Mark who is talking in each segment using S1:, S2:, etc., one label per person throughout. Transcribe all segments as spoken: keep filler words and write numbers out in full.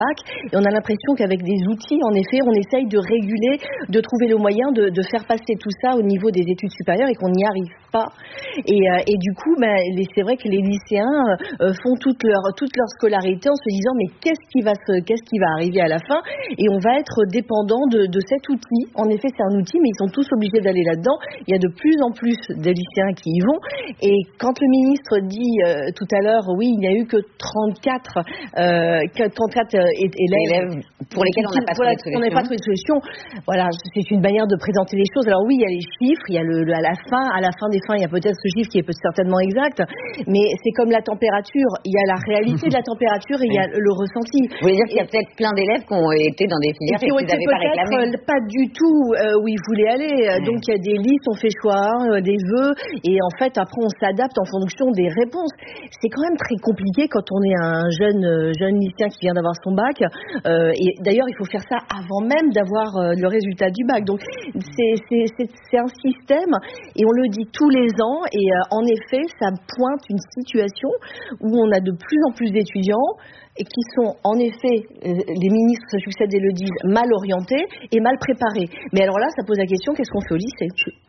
S1: Et on a l'impression qu'avec des outils, en effet, on essaye de réguler, de trouver le moyen de, de faire passer tout ça au niveau des études supérieures et qu'on n'y arrive pas. Et, euh, et du coup, ben, c'est vrai que les lycéens euh, font toute leur, toute leur scolarité en se disant mais qu'est-ce qui va se, qu'est-ce qui va arriver à la fin? Et on va être dépendant de, de cet outil. En effet, c'est un outil, mais ils sont tous obligés d'aller là-dedans. Il y a de plus en plus de lycéens qui y vont. Et quand le ministre dit euh, tout à l'heure, oui, il n'y a eu que trente-quatre, euh, trente-quatre euh, élèves
S2: pour lesquels on n'a pas,
S1: pas trouvé de solution. Voilà, c'est une manière de présenter les choses. Alors oui, il y a les chiffres, il y a le, le, à la fin, à la fin des fins, il y a peut-être ce chiffre qui est peut certainement exact, mais c'est comme la température. Il y a la réalité de la température et il y a le ressenti.
S2: Vous voulez dire qu'il y a peut-être plein d'élèves qui ont été dans des filières et qui n'avaient pas réclamé.
S1: Pas du tout euh, où ils voulaient aller. Mmh. Donc il y a des listes, on fait choix, hein, des vœux, et en fait après on s'adapte en fonction des réponses. C'est quand même très compliqué quand on est un jeune jeune lycéen qui vient d'avoir son bac. Euh, et d'ailleurs il faut faire ça avant même d'avoir euh, le résultat du bac. Donc c'est, c'est, c'est, c'est un système et on le dit tous les ans et euh, en effet ça pointe une situation où on a de plus en plus d'étudiants et qui sont en effet, euh, les ministres se succèdent et le disent, mal orientés et mal préparés. Mais alors là ça pose la question, qu'est-ce qu'on fait au lycée ?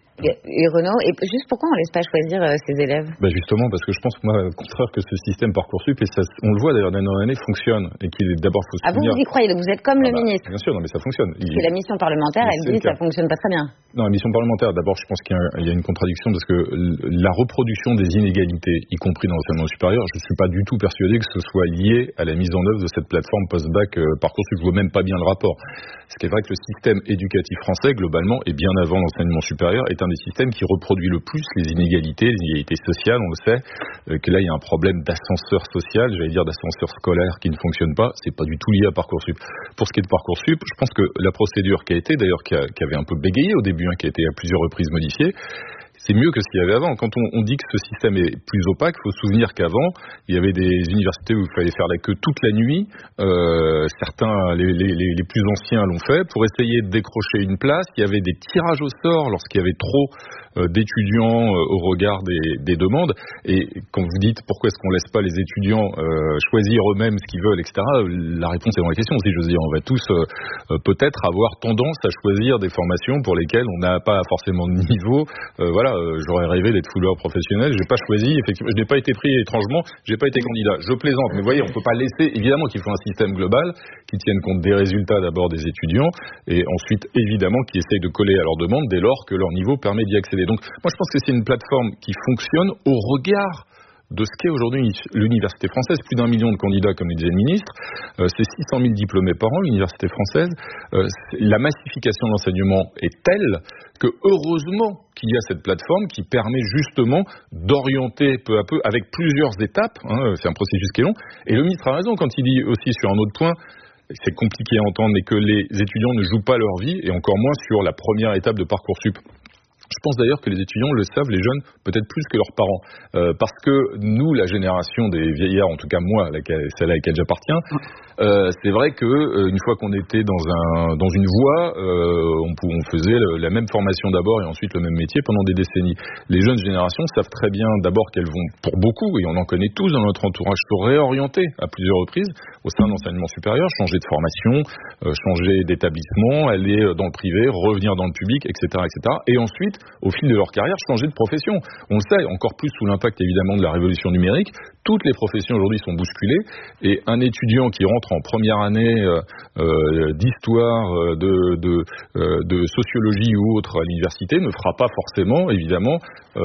S2: Et Renaud, et juste pourquoi on ne laisse pas choisir euh, ces élèves ?
S3: Bah justement, parce que je pense, moi, au contraire, que ce système Parcoursup, et ça, on le voit d'ailleurs d'année en année, fonctionne. Et qu'il est d'abord faut se
S2: Ah, vous, vous y croyez, donc vous êtes comme ah, le bah, ministre.
S3: Bien sûr, non, mais ça fonctionne.
S2: Parce Il... que la mission parlementaire, elle dit que ça ne fonctionne pas très bien.
S3: Non, la mission parlementaire, d'abord, je pense qu'il y a, il y a une contradiction, parce que la reproduction des inégalités, y compris dans l'enseignement supérieur, je ne suis pas du tout persuadé que ce soit lié à la mise en œuvre de cette plateforme post-bac euh, Parcoursup. Je ne vois même pas bien le rapport. Ce qui est vrai que le système éducatif français, globalement, et bien avant l'enseignement supérieur, est un des systèmes qui reproduit le plus les inégalités, les inégalités sociales, on le sait, euh, que là il y a un problème d'ascenseur social, j'allais dire d'ascenseur scolaire qui ne fonctionne pas, c'est pas du tout lié à Parcoursup. Pour ce qui est de Parcoursup, je pense que la procédure qui a été, d'ailleurs qui, a, qui avait un peu bégayé au début, hein, qui a été à plusieurs reprises modifiée, c'est mieux que ce qu'il y avait avant. Quand on, on dit que ce système est plus opaque, il faut se souvenir qu'avant, il y avait des universités où il fallait faire la queue toute la nuit. Euh, certains, les, les, les plus anciens l'ont fait pour essayer de décrocher une place. Il y avait des tirages au sort lorsqu'il y avait trop euh, d'étudiants euh, au regard des, des demandes. Et quand vous dites pourquoi est-ce qu'on laisse pas les étudiants euh, choisir eux-mêmes ce qu'ils veulent, et cetera, la réponse est dans la question. Si j'ose dire, on va tous euh, peut-être avoir tendance à choisir des formations pour lesquelles on n'a pas forcément de niveau. Euh, voilà. Euh, j'aurais rêvé d'être footballeur professionnel, j'ai pas choisi, effectivement, je n'ai pas été pris étrangement, j'ai pas été candidat. Je plaisante, mais vous voyez, on peut pas laisser, évidemment qu'il faut un système global qui tienne compte des résultats d'abord des étudiants et ensuite évidemment qui essaye de coller à leurs demandes dès lors que leur niveau permet d'y accéder. Donc moi je pense que c'est une plateforme qui fonctionne au regard de ce qu'est aujourd'hui l'université française. Plus d'un million de candidats, comme le disait le ministre. Euh, c'est six cent mille diplômés par an, l'université française. Euh, la massification de l'enseignement est telle que, heureusement, qu'il y a cette plateforme qui permet justement d'orienter peu à peu, avec plusieurs étapes, hein, c'est un processus qui est long. Et le ministre a raison quand il dit aussi sur un autre point, c'est compliqué à entendre, mais que les étudiants ne jouent pas leur vie, et encore moins sur la première étape de Parcoursup. Je pense d'ailleurs que les étudiants le savent, les jeunes, peut-être plus que leurs parents. Euh, parce que nous, la génération des vieillards, en tout cas moi, laquelle, celle à laquelle j'appartiens, euh, c'est vrai que euh, une fois qu'on était dans, un, dans une voie, euh, on, on faisait le, la même formation d'abord et ensuite le même métier pendant des décennies. Les jeunes générations savent très bien d'abord qu'elles vont, pour beaucoup, et on en connaît tous dans notre entourage, se réorienter à plusieurs reprises au sein de l'enseignement supérieur, changer de formation, euh, changer d'établissement, aller dans le privé, revenir dans le public, et cetera, et cetera. Et ensuite, au fil de leur carrière, changer de profession. On le sait, encore plus sous l'impact évidemment de la révolution numérique, toutes les professions aujourd'hui sont bousculées et un étudiant qui rentre en première année euh, euh, d'histoire, euh, de, de, euh, de sociologie ou autre à l'université ne fera pas forcément, évidemment,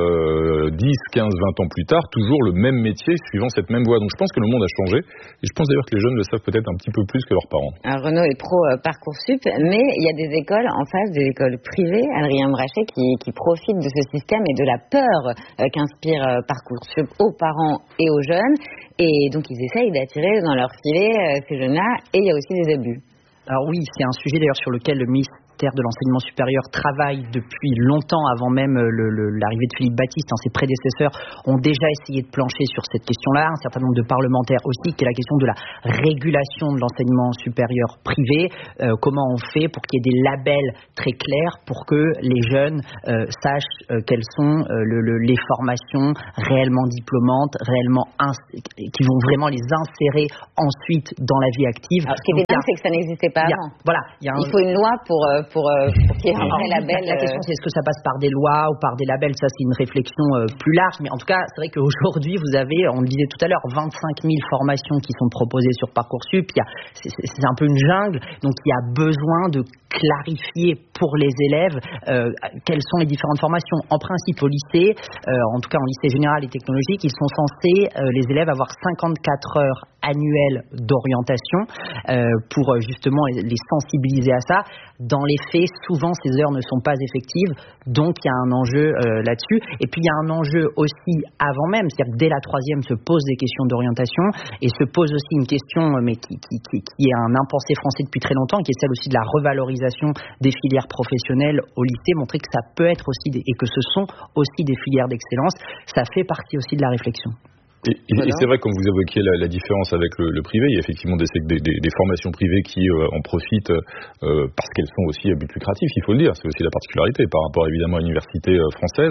S3: euh, dix, quinze, vingt ans plus tard, toujours le même métier suivant cette même voie. Donc je pense que le monde a changé et je pense d'ailleurs que les jeunes le savent peut-être un petit peu plus que leurs parents.
S2: Alors Renaud est pro euh, Parcoursup, mais il y a des écoles en face, des écoles privées, Adrien Brachet, qui, qui profitent de ce système et de la peur euh, qu'inspire euh, Parcoursup aux parents et aux jeunes. Et donc ils essayent d'attirer dans leur filet euh, ces jeunes-là, et il y a aussi des abus.
S4: Alors oui, c'est un sujet d'ailleurs sur lequel le ministre parlementaires de l'enseignement supérieur travaillent depuis longtemps, avant même le, le, l'arrivée de Philippe Baptiste. Hein, ses prédécesseurs ont déjà essayé de plancher sur cette question-là, un certain nombre de parlementaires aussi, qui est la question de la régulation de l'enseignement supérieur privé. Euh, comment on fait pour qu'il y ait des labels très clairs pour que les jeunes euh, sachent euh, quelles sont euh, le, le, les formations réellement diplômantes, réellement ins- qui vont vraiment les insérer ensuite dans la vie active.
S2: Alors, ce qui était dingue, c'est que ça n'existait pas avant.
S4: A, voilà, y a un...
S2: Il faut une loi pour, pour, pour qu'il y ait un vrai label.
S4: La question, c'est est-ce que ça passe par des lois ou par des labels? Ça, c'est une réflexion euh, plus large. Mais en tout cas, c'est vrai qu'aujourd'hui, vous avez, on le disait tout à l'heure, vingt-cinq mille formations qui sont proposées sur Parcoursup. Il y a, c'est, c'est un peu une jungle. Donc, il y a besoin de clarifier pour les élèves euh, quelles sont les différentes formations. En principe, au lycée, euh, en tout cas en lycée général et technologique, ils sont censés, euh, les élèves, avoir cinquante-quatre heures annuelles d'orientation euh, pour justement les sensibiliser à ça. Dans les faits, souvent, ces heures ne sont pas effectives, donc il y a un enjeu euh, là-dessus. Et puis, il y a un enjeu aussi avant même, c'est-à-dire que dès la troisième se posent des questions d'orientation et se pose aussi une question, mais qui, qui, qui, qui est un impensé français depuis très longtemps, qui est celle aussi de la revalorisation des filières professionnelles au lycée, montrer que ça peut être aussi, des, et que ce sont aussi des filières d'excellence. Ça fait partie aussi de la réflexion.
S3: Et, et, voilà. Et c'est vrai, comme vous évoquiez la, la différence avec le, le privé, il y a effectivement des, des, des, des formations privées qui euh, en profitent euh, parce qu'elles sont aussi à but lucratif, il faut le dire. C'est aussi la particularité par rapport évidemment à l'université euh, française.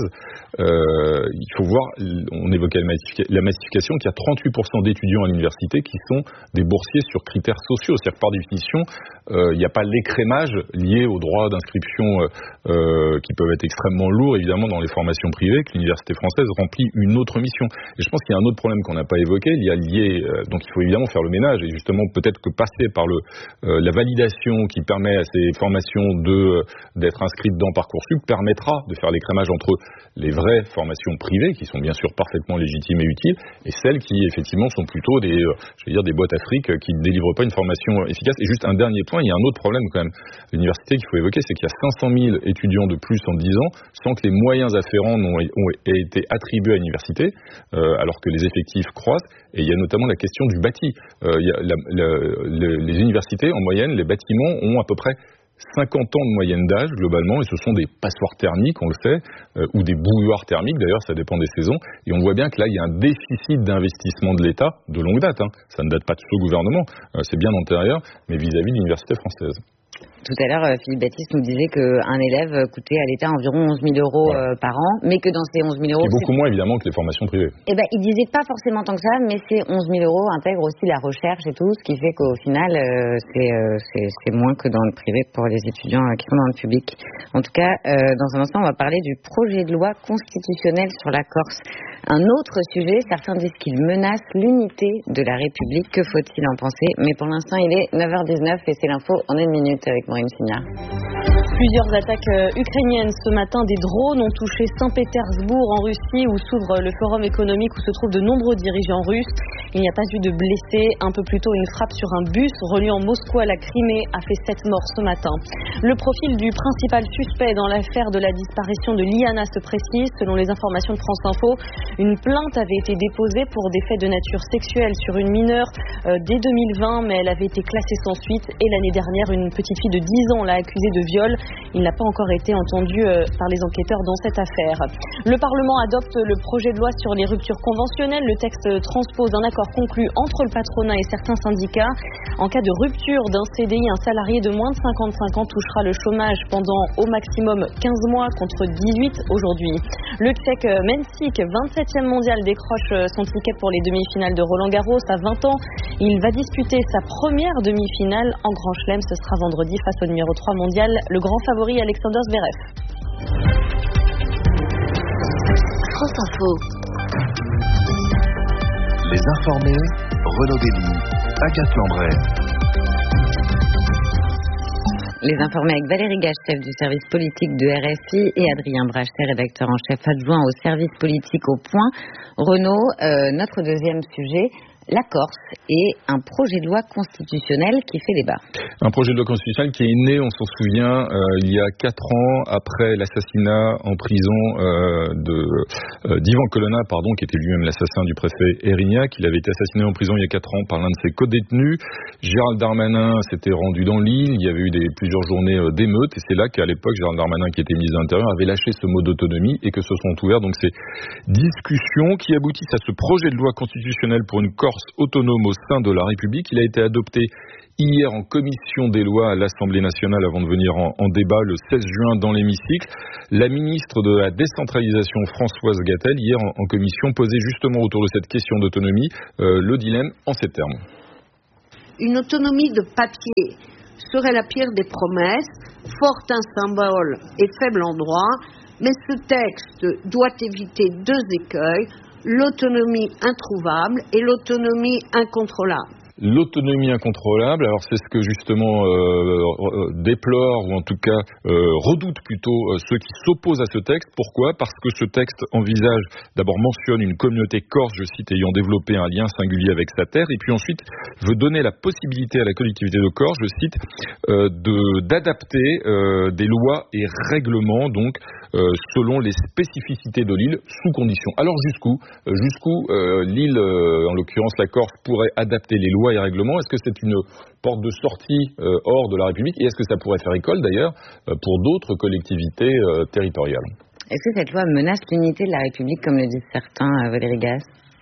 S3: Euh, il faut voir, on évoquait la, massific- la massification, qu'il y a trente-huit pour cent d'étudiants à l'université qui sont des boursiers sur critères sociaux. C'est-à-dire que par définition, euh, il n'y a pas l'écrémage lié aux droits d'inscription euh, euh, qui peuvent être extrêmement lourds évidemment dans les formations privées, que l'université française remplit une autre mission. Et je pense qu'il y a un autre problème qu'on n'a pas évoqué, il y a lié, euh, donc il faut évidemment faire le ménage et justement peut-être que passer par le, euh, la validation qui permet à ces formations de, d'être inscrites dans Parcoursup permettra de faire l'écrémage entre les vraies formations privées qui sont bien sûr parfaitement légitimes et utiles et celles qui effectivement sont plutôt des, euh, je vais dire des boîtes à fric qui ne délivrent pas une formation efficace. Et juste un dernier point, il y a un autre problème quand même à l'université qu'il faut évoquer, c'est qu'il y a cinq cent mille étudiants de plus en dix ans sans que les moyens afférents n'ont, ont été attribués à l'université, euh, alors que les effectifs croissent, et il y a notamment la question du bâti. Euh, il y a la, la, la, les universités, en moyenne, les bâtiments ont à peu près cinquante ans de moyenne d'âge, globalement, et ce sont des passoires thermiques, on le sait, euh, ou des bouilloires thermiques, d'ailleurs, ça dépend des saisons, et on voit bien que là, il y a un déficit d'investissement de l'État, de longue date, hein. Ça ne date pas de ce gouvernement, euh, c'est bien antérieur, mais vis-à-vis de l'université française.
S2: Tout à l'heure, Philippe Baptiste nous disait qu'un élève coûtait à l'État environ onze mille euros ouais. euh, par an, mais que dans ces onze mille euros...
S3: C'est beaucoup moins, évidemment, que les formations privées.
S2: Eh ben, il disait pas forcément tant que ça, mais ces onze mille euros intègrent aussi la recherche et tout, ce qui fait qu'au final, euh, c'est, euh, c'est, c'est moins que dans le privé pour les étudiants euh, qui sont dans le public. En tout cas, euh, dans un instant, on va parler du projet de loi constitutionnel sur la Corse. Un autre sujet, certains disent qu'il menace l'unité de la République. Que faut-il en penser? Mais pour l'instant, il est neuf heures dix-neuf et c'est l'info en une minute avec Maureen Signa.
S5: Plusieurs attaques ukrainiennes ce matin. Des drones ont touché Saint-Pétersbourg en Russie où s'ouvre le forum économique où se trouvent de nombreux dirigeants russes. Il n'y a pas eu de blessés. Un peu plus tôt, une frappe sur un bus reliant Moscou à la Crimée a fait sept morts ce matin. Le profil du principal suspect dans l'affaire de la disparition de Liana se précise. Selon les informations de France Info, une plainte avait été déposée pour des faits de nature sexuelle sur une mineure euh, dès deux mille vingt, mais elle avait été classée sans suite. Et l'année dernière, une petite fille de dix ans l'a accusée de viol. Il n'a pas encore été entendu euh, par les enquêteurs dans cette affaire. Le Parlement adopte le projet de loi sur les ruptures conventionnelles. Le texte transpose un accord conclu entre le patronat et certains syndicats. En cas de rupture d'un C D I, un salarié de moins de cinquante-cinq ans touchera le chômage pendant au maximum quinze mois contre dix-huit aujourd'hui. Le Tchèque Mensik, vingt-septième mondial, décroche son ticket pour les demi-finales de Roland-Garros à vingt ans. Il va disputer sa première demi-finale en Grand Chelem. Ce sera vendredi face au numéro trois mondial, le grand favori Alexander Zverev.
S6: France Info. Les informés, Renaud Déby, Agathe Landray.
S2: Les informés avec Valérie Gage, chef du service politique de R F I, et Adrien Brachet, rédacteur en chef adjoint au service politique au Point. Renaud, euh, notre deuxième sujet, la Corse et un projet de loi constitutionnel qui fait débat.
S3: Un projet de loi constitutionnelle qui est né, on s'en souvient, euh, il y a quatre ans après l'assassinat en prison euh, de euh, d'Ivan Colonna, pardon, qui était lui-même l'assassin du préfet Erignac. Il avait été assassiné en prison il y a quatre ans par l'un de ses codétenus. Gérald Darmanin s'était rendu dans l'île. Il y avait eu des, plusieurs journées euh, d'émeutes, et c'est là qu'à l'époque Gérald Darmanin, qui était ministre de l'Intérieur, avait lâché ce mot d'autonomie et que se sont ouverts donc ces discussions qui aboutissent à ce projet de loi constitutionnelle pour une Corse autonome au sein de la République. Il a été adopté hier en commission des lois à l'Assemblée nationale avant de venir en, en débat le seize juin dans l'hémicycle. La ministre de la décentralisation Françoise Gatel, hier en, en commission, posait justement autour de cette question d'autonomie euh, le dilemme en ces termes.
S7: Une autonomie de papier serait la pire des promesses, forte en symbole et faible en droit, mais ce texte doit éviter deux écueils, l'autonomie introuvable et l'autonomie incontrôlable.
S3: L'autonomie incontrôlable, alors c'est ce que justement euh, déplore ou en tout cas euh, redoute plutôt euh, ceux qui s'opposent à ce texte. Pourquoi ? Parce que ce texte envisage, d'abord mentionne une communauté corse, je cite, ayant développé un lien singulier avec sa terre, et puis ensuite veut donner la possibilité à la collectivité de Corse, je cite, euh, de, d'adapter euh, des lois et règlements donc euh, selon les spécificités de l'île sous conditions. Alors jusqu'où euh, jusqu'où euh, l'île, euh, en l'occurrence la Corse, pourrait adapter les lois et règlements? Est-ce que c'est une porte de sortie euh, hors de la République? Et est-ce que ça pourrait faire école d'ailleurs euh, pour d'autres collectivités euh, territoriales?
S2: Est-ce que cette loi menace l'unité de la République, comme le disent certains, euh, Valérie Gasse?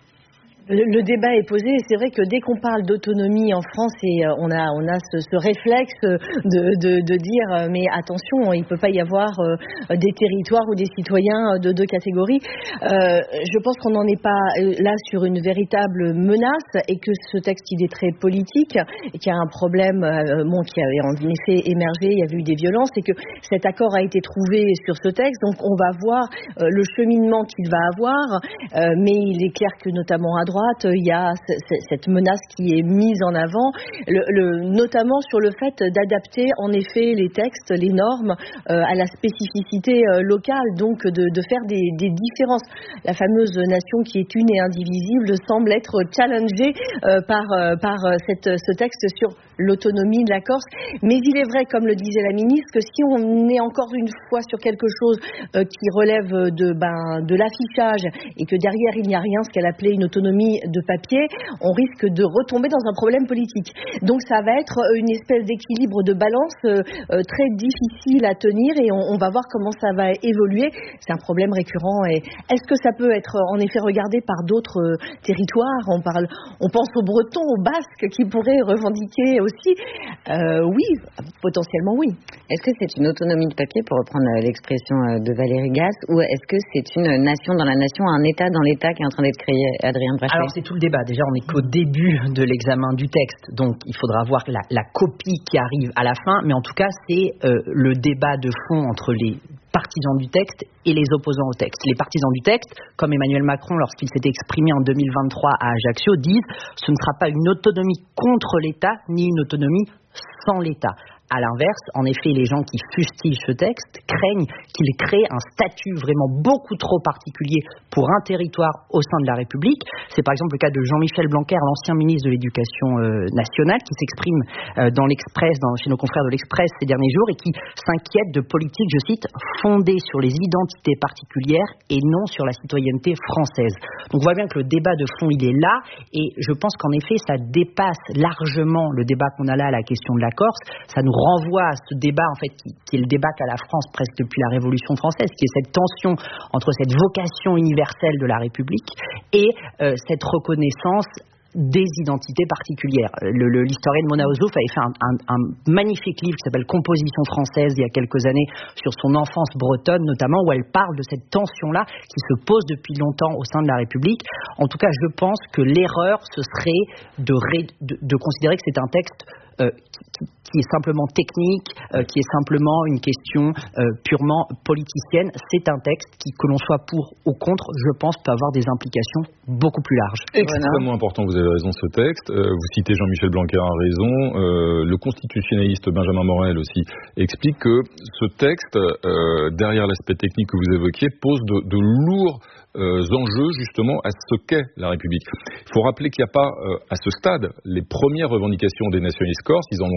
S1: Le, le débat est posé, et c'est vrai que dès qu'on parle d'autonomie en France, et euh, on a on a ce, ce réflexe de, de, de dire euh, mais attention, il ne peut pas y avoir euh, des territoires ou des citoyens de deux catégories. Euh, je pense qu'on n'en est pas là sur une véritable menace, et que ce texte il est très politique, et qu'il y a un problème euh, bon, qui avait en effet émergé, il y a eu des violences, et que cet accord a été trouvé sur ce texte, donc on va voir euh, le cheminement qu'il va avoir, euh, mais il est clair que notamment à droite, il y a cette menace qui est mise en avant, le, le, notamment sur le fait d'adapter en effet les textes, les normes euh, à la spécificité euh, locale, donc de, de faire des, des différences. La fameuse nation qui est une et indivisible semble être challengée euh, par, euh, par cette, ce texte sur l'autonomie de la Corse. Mais il est vrai, comme le disait la ministre, que si on est encore une fois sur quelque chose euh, qui relève de, ben, de l'affichage, et que derrière il n'y a rien, ce qu'elle appelait une autonomie de papier, on risque de retomber dans un problème politique. Donc ça va être une espèce d'équilibre de balance euh, euh, très difficile à tenir, et on, on va voir comment ça va évoluer. C'est un problème récurrent. Et est-ce que ça peut être en effet regardé par d'autres euh, territoires? On parle, on pense aux Bretons, aux Basques qui pourraient revendiquer aussi. Euh, oui, potentiellement oui.
S2: Est-ce que c'est une autonomie de papier, pour reprendre l'expression de Valérie Gasse, ou est-ce que c'est une nation dans la nation, un État dans l'État qui est en train d'être créé, Adrien Brachet?
S4: Alors c'est tout le débat. Déjà, on n'est qu'au début de l'examen du texte, donc il faudra voir la, la copie qui arrive à la fin. Mais en tout cas, c'est euh, le débat de fond entre les partisans du texte et les opposants au texte. Les partisans du texte, comme Emmanuel Macron lorsqu'il s'était exprimé en deux mille vingt-trois à Ajaccio, disent ce ne sera pas une autonomie contre l'État, ni une autonomie sans l'État. À l'inverse, en effet, les gens qui fustigent ce texte craignent qu'il crée un statut vraiment beaucoup trop particulier pour un territoire au sein de la République. C'est par exemple le cas de Jean-Michel Blanquer, l'ancien ministre de l'Éducation euh, nationale, qui s'exprime euh, dans l'Express, dans, chez nos confrères de l'Express ces derniers jours, et qui s'inquiète de politiques, je cite, fondées sur les identités particulières et non sur la citoyenneté française. Donc on voit bien que le débat de fond, il est là, et je pense qu'en effet, ça dépasse largement le débat qu'on a là à la question de la Corse. Ça nous renvoie à ce débat en fait qui, qui est le débat qu'a la France presque depuis la Révolution française, qui est cette tension entre cette vocation universelle de la République et euh, cette reconnaissance des identités particulières. Le, le, l'historienne Mona Ozouf avait fait un, un, un magnifique livre qui s'appelle Composition française il y a quelques années sur son enfance bretonne notamment, où elle parle de cette tension-là qui se pose depuis longtemps au sein de la République. En tout cas, je pense que l'erreur, ce serait de, ré, de, de considérer que c'est un texte euh, qui, qui est simplement technique, euh, qui est simplement une question euh, purement politicienne. C'est un texte qui, que l'on soit pour ou contre, je pense, peut avoir des implications beaucoup plus larges.
S3: Extrêmement important, vous avez raison, ce texte. Euh, vous citez Jean-Michel Blanquer a raison. Euh, le constitutionnaliste Benjamin Morel aussi explique que ce texte, euh, derrière l'aspect technique que vous évoquiez, pose de, de lourds Euh, enjeux justement à ce qu'est la République. Il faut rappeler qu'il n'y a pas euh, à ce stade les premières revendications des nationalistes corses. Ils en ont lâché quelques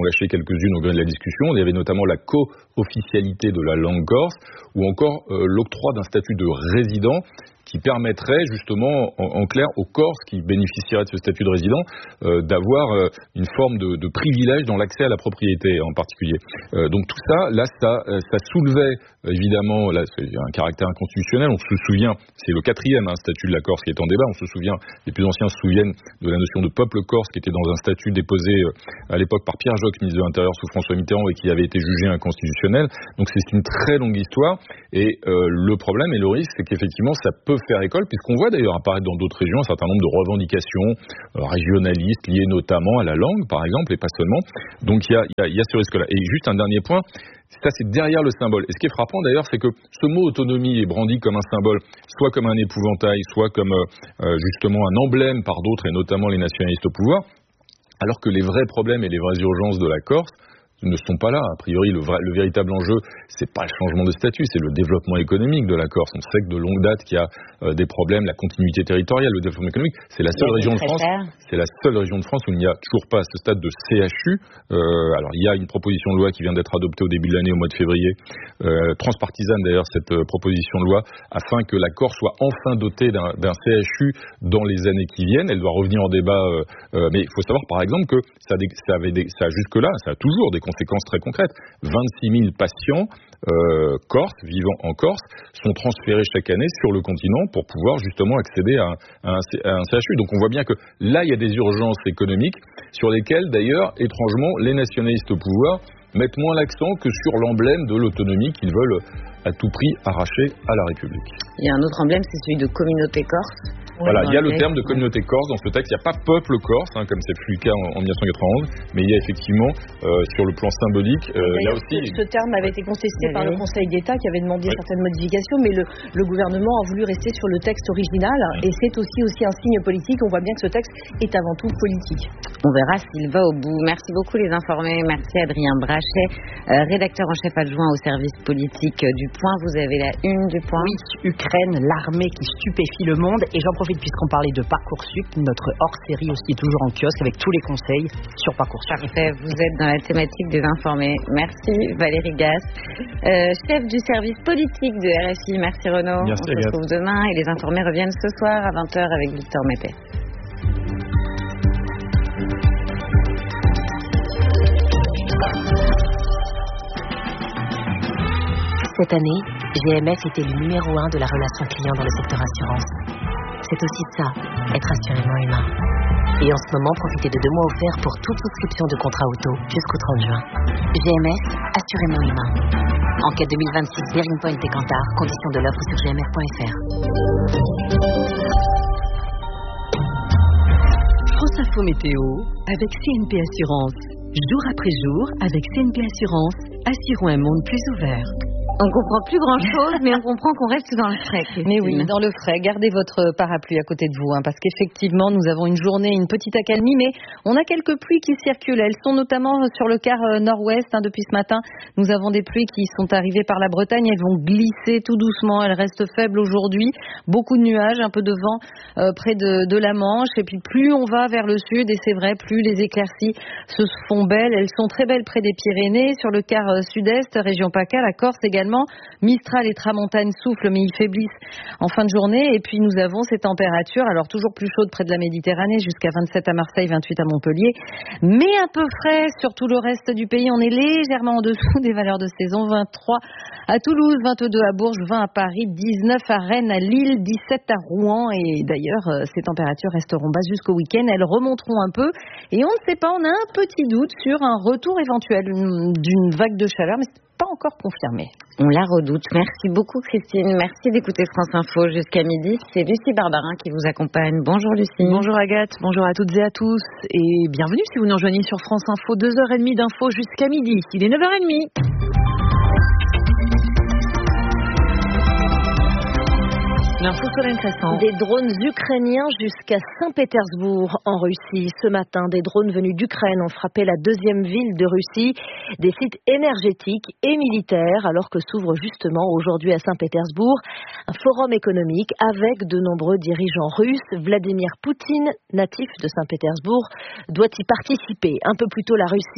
S3: quelques-unes au gré de la discussion. Il y avait notamment la co-officialité de la langue corse, ou encore euh, l'octroi d'un statut de résident qui permettrait justement, en, en clair, aux Corses qui bénéficieraient de ce statut de résident, euh, d'avoir euh, une forme de, de privilège dans l'accès à la propriété en particulier. Euh, donc tout ça, là, ça, ça soulevait évidemment, là, c'est un caractère inconstitutionnel. On se souvient, c'est le quatrième hein, statut de la Corse qui est en débat. On se souvient, les plus anciens se souviennent de la notion de peuple corse qui était dans un statut déposé euh, à l'époque par Pierre Jox, ministre de l'Intérieur sous François Mitterrand, et qui avait été jugé inconstitutionnel. Donc c'est une très longue histoire. Et euh, le problème et le risque, c'est qu'effectivement, ça peut faire école, puisqu'on voit d'ailleurs apparaître dans d'autres régions un certain nombre de revendications euh, régionalistes liées notamment à la langue, par exemple, et pas seulement. Donc il y a, y a, y a ce risque-là. Et juste un dernier point, ça c'est derrière le symbole. Et ce qui est frappant d'ailleurs, c'est que ce mot autonomie est brandi comme un symbole, soit comme un épouvantail, soit comme euh, justement un emblème par d'autres, et notamment les nationalistes au pouvoir, alors que les vrais problèmes et les vraies urgences de la Corse ne sont pas là. A priori, le, vrai, le véritable enjeu, c'est pas le changement de statut, c'est le développement économique de la Corse. On sait que de longue date qu'il y a euh, des problèmes, la continuité territoriale, le développement économique. C'est la seule région de France. C'est la seule région de France où il n'y a toujours pas à ce stade de C H U. Euh, alors, il y a une proposition de loi qui vient d'être adoptée au début de l'année, au mois de février, euh, transpartisane d'ailleurs cette euh, proposition de loi, afin que la Corse soit enfin dotée d'un, d'un C H U dans les années qui viennent. Elle doit revenir en débat, euh, euh, mais il faut savoir par exemple que ça, a des, ça avait des, ça a jusque-là, ça a toujours des conséquences très concrètes. vingt-six mille patients euh, corses, vivant en Corse, sont transférés chaque année sur le continent pour pouvoir justement accéder à un, à un, à un C H U. Donc on voit bien que là, il y a des urgences économiques sur lesquelles, d'ailleurs, étrangement, les nationalistes au pouvoir mettent moins l'accent que sur l'emblème de l'autonomie qu'ils veulent à tout prix arracher à la République.
S2: Il y a un autre emblème, c'est celui de communauté corse.
S3: Voilà, il y a le terme de communauté corse dans ce texte. Il n'y a pas peuple corse, hein, comme c'est le cas en, en dix-neuf cent quatre-vingt-onze, mais il y a effectivement, euh, sur le plan symbolique, euh, il y a aussi...
S1: Ce, ce terme avait été contesté oui. par le Conseil d'État qui avait demandé oui. certaines modifications, mais le, le gouvernement a voulu rester sur le texte original, oui. et c'est aussi, aussi un signe politique. On voit bien que ce texte est avant tout politique.
S2: On verra s'il va au bout. Merci beaucoup les informés. Merci Adrien Brachet, euh, rédacteur en chef adjoint au service politique du Point. Vous avez la une du Point.
S4: Oui, Ukraine, l'armée qui stupéfie le monde. Et j'en profite puisqu'on parlait de Parcoursup, notre hors-série aussi toujours en kiosque avec tous les conseils sur Parcoursup.
S2: Parfait, vous êtes dans la thématique des informés. Merci Valérie Gasse, euh, chef du service politique de R F I. Merci Renaud.
S3: Merci,
S2: on se retrouve demain et les informés reviennent ce soir à vingt heures avec Victor Meppet.
S8: Cette année, G M F était le numéro un de la relation client dans le secteur assurance. C'est aussi ça, être assurément humain. Et en ce moment, profitez de deux mois offerts pour toute souscription de contrat auto jusqu'au trente juin. G M F, assurément humain. Enquête deux mille vingt-six, Bearing Point et Kantar, conditions de l'offre sur g m f point f r.
S9: France Info Météo avec C N P Assurance. Jour après jour, avec C N P Assurance, assurons un monde plus ouvert.
S2: On comprend plus grand-chose, mais on comprend qu'on reste dans le frais. Christine.
S4: Mais oui, dans le frais. Gardez votre parapluie à côté de vous, hein, parce qu'effectivement, nous avons une journée, une petite accalmie, mais on a quelques pluies qui circulent. Elles sont notamment sur le quart nord-ouest. Hein, depuis ce matin, nous avons des pluies qui sont arrivées par la Bretagne. Elles vont glisser tout doucement. Elles restent faibles aujourd'hui. Beaucoup de nuages, un peu de vent euh, près de, de la Manche. Et puis plus on va vers le sud, et c'est vrai, plus les éclaircies se font belles. Elles sont très belles près des Pyrénées, sur le quart sud-est, région PACA, la Corse également. Mistral et tramontane soufflent, mais ils faiblissent en fin de journée. Et puis nous avons ces températures, alors toujours plus chaudes près de la Méditerranée, jusqu'à vingt-sept à Marseille, vingt-huit à Montpellier, mais un peu frais sur tout le reste du pays. On est légèrement en dessous des valeurs de saison. vingt-trois à Toulouse, vingt-deux à Bourges, vingt à Paris, dix-neuf à Rennes, à Lille, dix-sept à Rouen. Et d'ailleurs, ces températures resteront basses jusqu'au week-end. Elles remonteront un peu. Et on ne sait pas, on a un petit doute sur un retour éventuel d'une vague de chaleur, mais pas encore confirmé.
S2: On la redoute. Merci beaucoup Christine. Merci d'écouter France Info jusqu'à midi. C'est Lucie Barbarin qui vous accompagne. Bonjour Lucie.
S10: Bonjour Agathe. Bonjour à toutes et à tous. Et bienvenue si vous nous rejoignez sur France Info. deux heures trente d'infos jusqu'à midi. Il est neuf heures trente. L'info Solène Crescent.
S1: Des drones ukrainiens jusqu'à Saint-Pétersbourg en Russie. Ce matin, des drones venus d'Ukraine ont frappé la deuxième ville de Russie, des sites énergétiques et militaires, alors que s'ouvre justement aujourd'hui à Saint-Pétersbourg un forum économique avec de nombreux dirigeants russes. Vladimir Poutine, natif de Saint-Pétersbourg, doit y participer. Un peu plus tôt, la Russie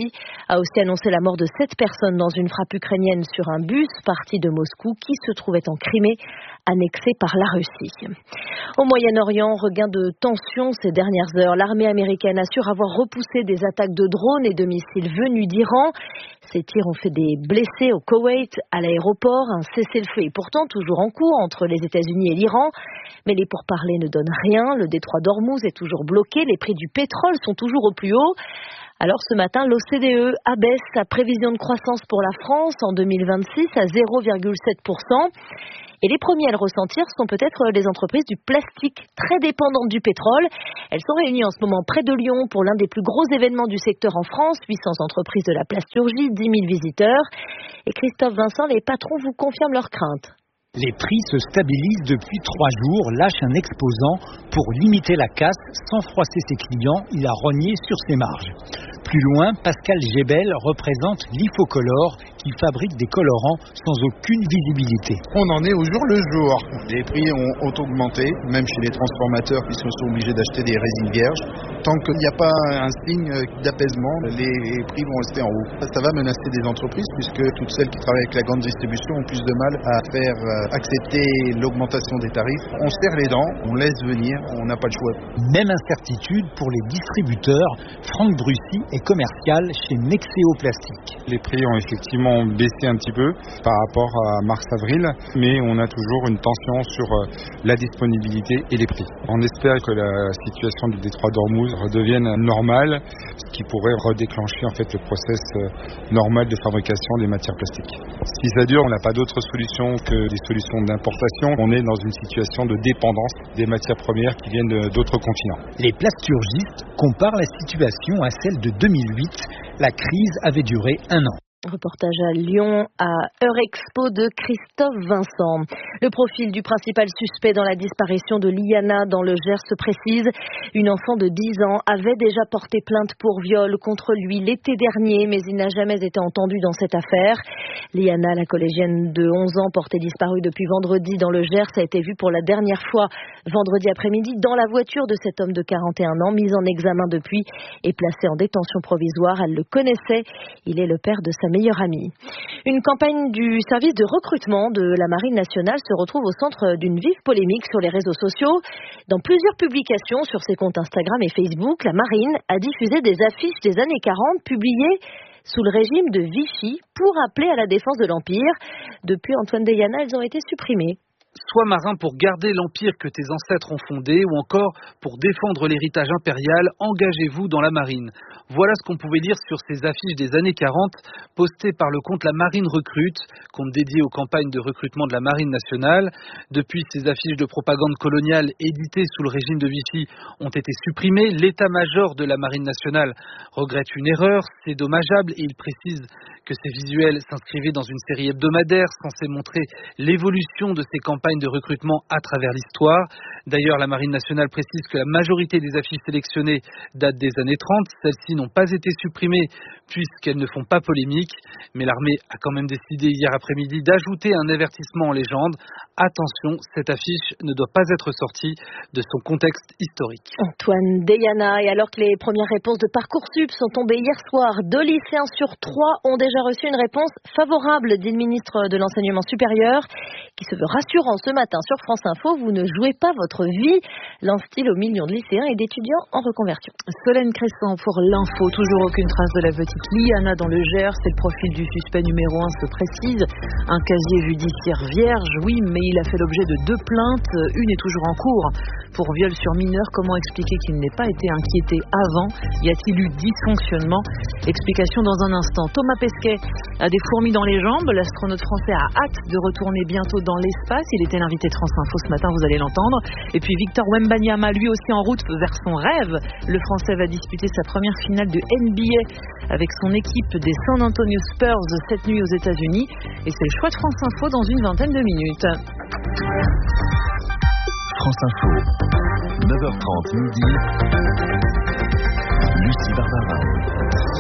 S1: a aussi annoncé la mort de sept personnes dans une frappe ukrainienne sur un bus parti de Moscou qui se trouvait en Crimée, annexé par la Russie. Au Moyen-Orient, regain de tension ces dernières heures. L'armée américaine assure avoir repoussé des attaques de drones et de missiles venus d'Iran. Ces tirs ont fait des blessés au Koweït, à l'aéroport. Un cessez-le-feu est pourtant toujours en cours entre les États-Unis et l'Iran. Mais les pourparlers ne donnent rien. Le détroit d'Ormuz est toujours bloqué. Les prix du pétrole sont toujours au plus haut. Alors ce matin, l'O C D E abaisse sa prévision de croissance pour la France en deux mille vingt-six à zéro virgule sept pour cent. Et les premiers à le ressentir sont peut-être les entreprises du plastique, très dépendantes du pétrole. Elles sont réunies en ce moment près de Lyon pour l'un des plus gros événements du secteur en France. huit cents entreprises de la plasturgie, dix mille visiteurs. Et Christophe Vincent, les patrons vous confirment leurs craintes.
S11: Les prix se stabilisent depuis trois jours, lâche un exposant. Pour limiter la casse, sans froisser ses clients, il a rogné sur ses marges. Plus loin, Pascal Gébel représente l'Ifocolor qui fabrique des colorants sans aucune visibilité.
S12: On en est au jour le jour. Les prix ont, ont augmenté, même chez les transformateurs qui sont obligés d'acheter des résines vierges. Tant qu'il n'y a pas un signe d'apaisement, les prix vont rester en haut. Ça va menacer des entreprises puisque toutes celles qui travaillent avec la grande distribution ont plus de mal à faire accepter l'augmentation des tarifs. On serre les dents, on laisse venir, on n'a pas le choix.
S11: Même incertitude pour les distributeurs. Franck Drussy est commercial chez Nexeo Plastique.
S13: Les prix ont effectivement baissé un petit peu par rapport à mars-avril, mais on a toujours une tension sur la disponibilité et les prix. On espère que la situation du détroit d'Ormuz redevienne normale, ce qui pourrait redéclencher en fait le process normal de fabrication des matières plastiques. Si ça dure, on n'a pas d'autre solution que des solutions d'importation. On est dans une situation de dépendance des matières premières qui viennent d'autres continents.
S11: Les plasturgistes comparent la situation à celle de deux mille huit. La crise avait duré un an.
S1: Reportage à Lyon, à Eurexpo de Christophe Vincent. Le profil du principal suspect dans la disparition de Liana dans le Gers se précise. Une enfant de dix ans avait déjà porté plainte pour viol contre lui l'été dernier, mais il n'a jamais été entendu dans cette affaire. Liana, la collégienne de onze ans portée disparue depuis vendredi dans le Gers, a été vue pour la dernière fois vendredi après-midi dans la voiture de cet homme de quarante et un ans, mis en examen depuis et placé en détention provisoire. Elle le connaissait. Il est le père de sa meilleure amie. Une campagne du service de recrutement de la Marine nationale se retrouve au centre d'une vive polémique sur les réseaux sociaux. Dans plusieurs publications sur ses comptes Instagram et Facebook, la Marine a diffusé des affiches des années quarante publiées sous le régime de Vichy pour appeler à la défense de l'Empire. Depuis Antoine Deyana, elles ont été supprimées.
S14: Sois marin pour garder l'empire que tes ancêtres ont fondé, ou encore pour défendre l'héritage impérial, engagez-vous dans la marine. Voilà ce qu'on pouvait lire sur ces affiches des années quarante, postées par le compte La Marine Recrute, compte dédié aux campagnes de recrutement de la Marine nationale. Depuis, ces affiches de propagande coloniale éditées sous le régime de Vichy ont été supprimées. L'état-major de la Marine nationale regrette une erreur, c'est dommageable, et il précise que ces visuels s'inscrivaient dans une série hebdomadaire censée montrer l'évolution de ces campagnes de recrutement à travers l'histoire. D'ailleurs, la Marine nationale précise que la majorité des affiches sélectionnées datent des années trente. Celles-ci n'ont pas été supprimées puisqu'elles ne font pas polémique. Mais l'armée a quand même décidé hier après-midi d'ajouter un avertissement en légende. Attention, cette affiche ne doit pas être sortie de son contexte historique.
S1: Antoine Deyana, et alors que les premières réponses de Parcoursup sont tombées hier soir, deux lycéens sur trois ont déjà reçu une réponse favorable, dit le ministre de l'Enseignement supérieur, qui se veut rassurant ce matin sur France Info. Vous ne jouez pas votre vie, lance-t-il aux millions de lycéens et d'étudiants en reconversion.
S10: Solène Crescent pour l'info. Toujours aucune trace de la petite Liana dans le Gers. C'est le profil du suspect numéro un se précise. Un casier judiciaire vierge, oui, mais il a fait l'objet de deux plaintes. Une est toujours en cours pour viol sur mineur. Comment expliquer qu'il n'ait pas été inquiété avant? Y a-t-il eu dysfonctionnement? Explication dans un instant. Thomas Pesquet a des fourmis dans les jambes. L'astronaute français a hâte de retourner bientôt dans l'espace. Il était l'invité de France Info ce matin, vous allez l'entendre. Et puis Victor Wembanyama, lui aussi en route vers son rêve. Le Français va disputer sa première finale de N B A avec son équipe des San Antonio Spurs cette nuit aux États-Unis. Et c'est le choix de France Info dans une vingtaine de minutes.
S6: France Info, neuf heures trente midi. Lucie Barbara.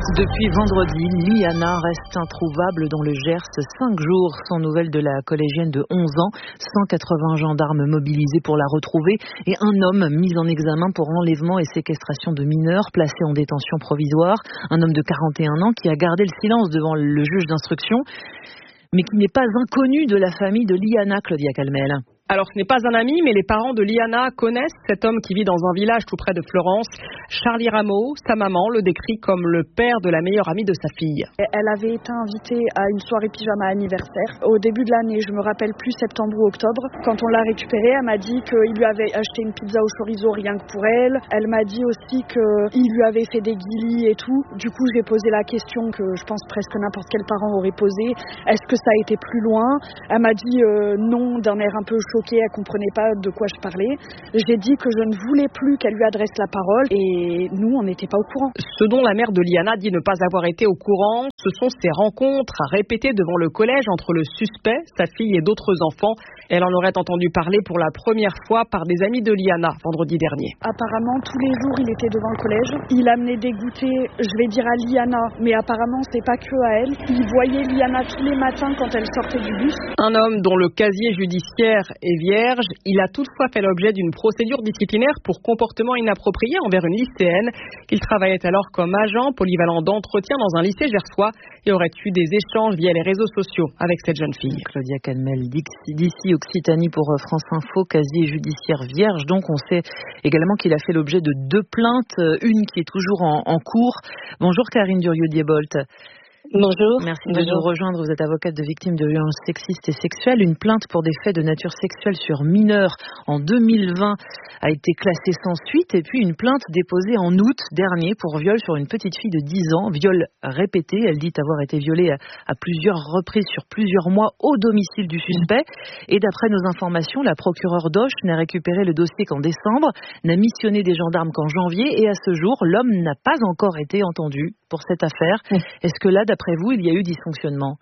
S10: Depuis vendredi, Liana reste introuvable dans le Gers. Cinq jours sans nouvelles de la collégienne de onze ans. cent quatre-vingts gendarmes mobilisés pour la retrouver et un homme mis en examen pour enlèvement et séquestration de mineurs placés en détention provisoire. Un homme de quarante et un ans qui a gardé le silence devant le juge d'instruction, mais qui n'est pas inconnu de la famille de Liana, Claudia Calmel.
S15: Alors, ce n'est pas un ami, mais les parents de Liana connaissent cet homme qui vit dans un village tout près de Florence. Charlie Rameau, sa maman, le décrit comme le père de la meilleure amie de sa fille.
S16: Elle avait été invitée à une soirée pyjama anniversaire. Au début de l'année, je me rappelle plus septembre ou octobre. Quand on l'a récupérée, elle m'a dit qu'il lui avait acheté une pizza au chorizo rien que pour elle. Elle m'a dit aussi qu'il lui avait fait des guilis et tout. Du coup, j'ai posé la question que je pense presque n'importe quel parent aurait posée. Est-ce que ça a été plus loin? Elle m'a dit euh, non, d'un air un peu choqué. Elle comprenait pas de quoi je parlais. J'ai dit que je ne voulais plus qu'elle lui adresse la parole et nous, on n'était pas au courant.
S15: Ce dont la mère de Liana dit ne pas avoir été au courant, ce sont ces rencontres répétées devant le collège entre le suspect, sa fille et d'autres enfants. Elle en aurait entendu parler pour la première fois par des amis de Liana vendredi dernier.
S16: Apparemment, tous les jours, il était devant le collège. Il amenait des goûters, je vais dire à Liana, mais apparemment, c'est pas que à elle. Il voyait Liana tous les matins quand elle sortait du bus.
S15: Un homme dont le casier judiciaire est vierge, il a toutefois fait l'objet d'une procédure disciplinaire pour comportement inapproprié envers une lycéenne. Il travaillait alors comme agent polyvalent d'entretien dans un lycée gersois et aurait eu des échanges via les réseaux sociaux avec cette jeune fille.
S10: Claudia Calmel, d'ici Occitanie pour France Info, casier judiciaire vierge. Donc on sait également qu'il a fait l'objet de deux plaintes, une qui est toujours en, en cours. Bonjour Karine Durieux-Diebolt.
S17: Bonjour.
S10: Merci de nous rejoindre. Vous êtes avocate de victimes de violences sexistes et sexuelles. Une plainte pour des faits de nature sexuelle sur mineurs en deux mille vingt a été classée sans suite. Et puis une plainte déposée en août dernier pour viol sur une petite fille de dix ans. Viol répété. Elle dit avoir été violée à, à plusieurs reprises sur plusieurs mois au domicile du suspect. Et d'après nos informations, la procureure d'Auch n'a récupéré le dossier qu'en décembre, n'a missionné des gendarmes qu'en janvier. Et à ce jour, l'homme n'a pas encore été entendu pour cette affaire. Est-ce que là, d'après vous, il y a eu dysfonctionnement?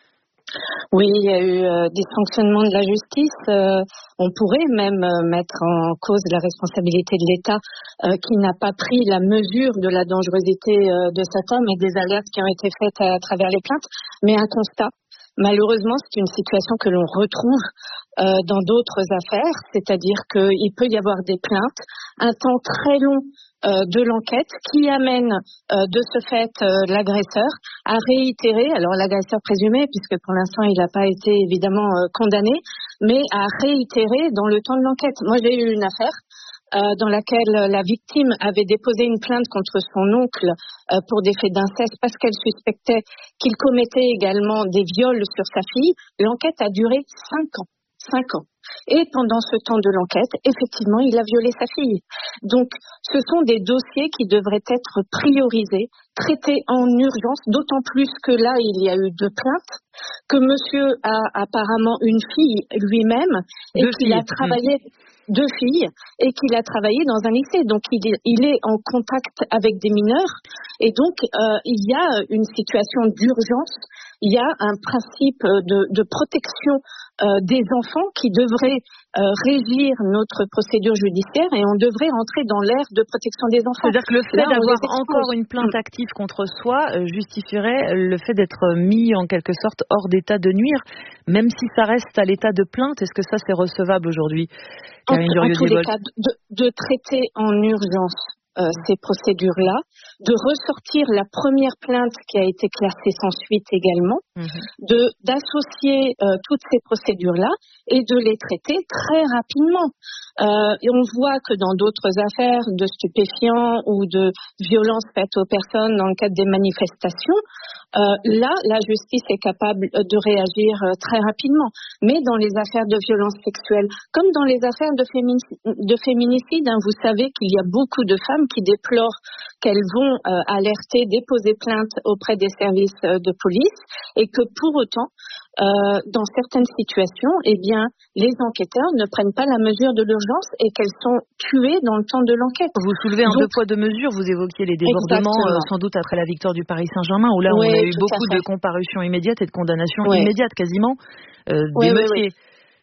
S17: Oui, il y a eu euh, dysfonctionnement de la justice. Euh, on pourrait même euh, mettre en cause la responsabilité de l'État euh, qui n'a pas pris la mesure de la dangerosité euh, de cet homme et des alertes qui ont été faites à, à travers les plaintes. Mais un constat, malheureusement, c'est une situation que l'on retrouve euh, dans d'autres affaires, c'est-à-dire qu'il peut y avoir des plaintes, un temps très long Euh, de l'enquête qui amène euh, de ce fait euh, l'agresseur à réitérer, alors l'agresseur présumé puisque pour l'instant il n'a pas été évidemment euh, condamné, mais à réitérer dans le temps de l'enquête. Moi j'ai eu une affaire euh, dans laquelle la victime avait déposé une plainte contre son oncle euh, pour des faits d'inceste parce qu'elle suspectait qu'il commettait également des viols sur sa fille. L'enquête a duré cinq ans. Cinq ans. Et pendant ce temps de l'enquête, effectivement, il a violé sa fille. Donc, ce sont des dossiers qui devraient être priorisés, traités en urgence, d'autant plus que là, il y a eu deux plaintes, que monsieur a apparemment une fille lui-même, et deux qu'il filles. a travaillé... Mmh. deux filles, et qu'il a travaillé dans un lycée. Donc, il est, il est en contact avec des mineurs. Et donc, euh, il y a une situation d'urgence. Il y a un principe de, de protection euh, des enfants qui devrait euh, régir notre procédure judiciaire et on devrait rentrer dans l'ère de protection des enfants.
S10: C'est-à-dire que le fait Là, d'avoir encore une plainte active contre soi euh, justifierait le fait d'être mis en quelque sorte hors d'état de nuire, même si ça reste à l'état de plainte. Est-ce que ça c'est recevable aujourd'hui?
S17: En, en tous les cas, de, de traiter en urgence Euh, ces procédures-là, de ressortir la première plainte qui a été classée sans suite également, mmh. de d'associer euh, toutes ces procédures-là et de les traiter très rapidement. Euh, et on voit que dans d'autres affaires de stupéfiants ou de violences faites aux personnes dans le cadre des manifestations, euh, là, la justice est capable de réagir euh, très rapidement. Mais dans les affaires de violences sexuelles, comme dans les affaires de, fémini- de féminicide, hein, vous savez qu'il y a beaucoup de femmes qui déplorent qu'elles vont euh, alerter, déposer plainte auprès des services euh, de police et que pour autant, euh, dans certaines situations, eh bien, les enquêteurs ne prennent pas la mesure de l'urgence et qu'elles sont tuées dans le temps de l'enquête.
S10: Vous soulevez un Donc, deux poids deux mesures, vous évoquiez les débordements euh, sans doute après la victoire du Paris Saint-Germain où là oui, on a eu beaucoup de comparutions immédiates et de condamnations oui. immédiates quasiment euh, oui, des oui, oui.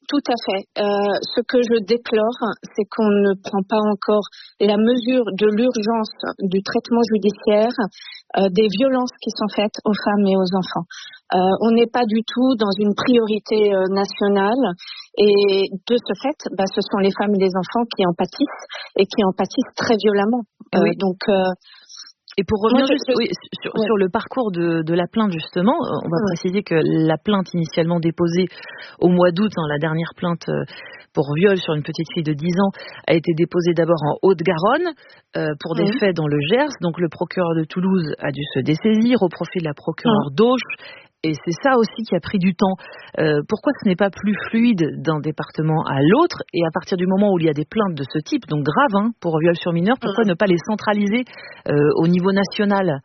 S17: Tout à fait. Euh, ce que je déplore, c'est qu'on ne prend pas encore la mesure de l'urgence du traitement judiciaire euh, des violences qui sont faites aux femmes et aux enfants. Euh, on n'est pas du tout dans une priorité euh, nationale et de ce fait, bah, ce sont les femmes et les enfants qui en pâtissent et qui en pâtissent très violemment. Euh,
S10: oui.
S17: Donc euh,
S10: Et pour revenir
S17: Moi, je-
S10: juste, oui, sur,
S17: ouais.
S10: sur le parcours de, de la plainte, justement, on va préciser que la plainte initialement déposée au mois d'août, hein, la dernière plainte euh, pour viol sur une petite fille de dix ans, a été déposée d'abord en Haute-Garonne euh, pour des
S17: Mhm.
S10: faits dans le Gers. Donc le procureur de Toulouse a dû se dessaisir au profit de la procureure d'Auch. Et c'est ça aussi qui a pris du temps. Euh, pourquoi ce n'est pas plus fluide d'un département à l'autre? Et à partir du moment où il y a des plaintes de ce type, donc graves, hein, pour viol sur mineur, pourquoi ne pas les centraliser euh, au niveau national?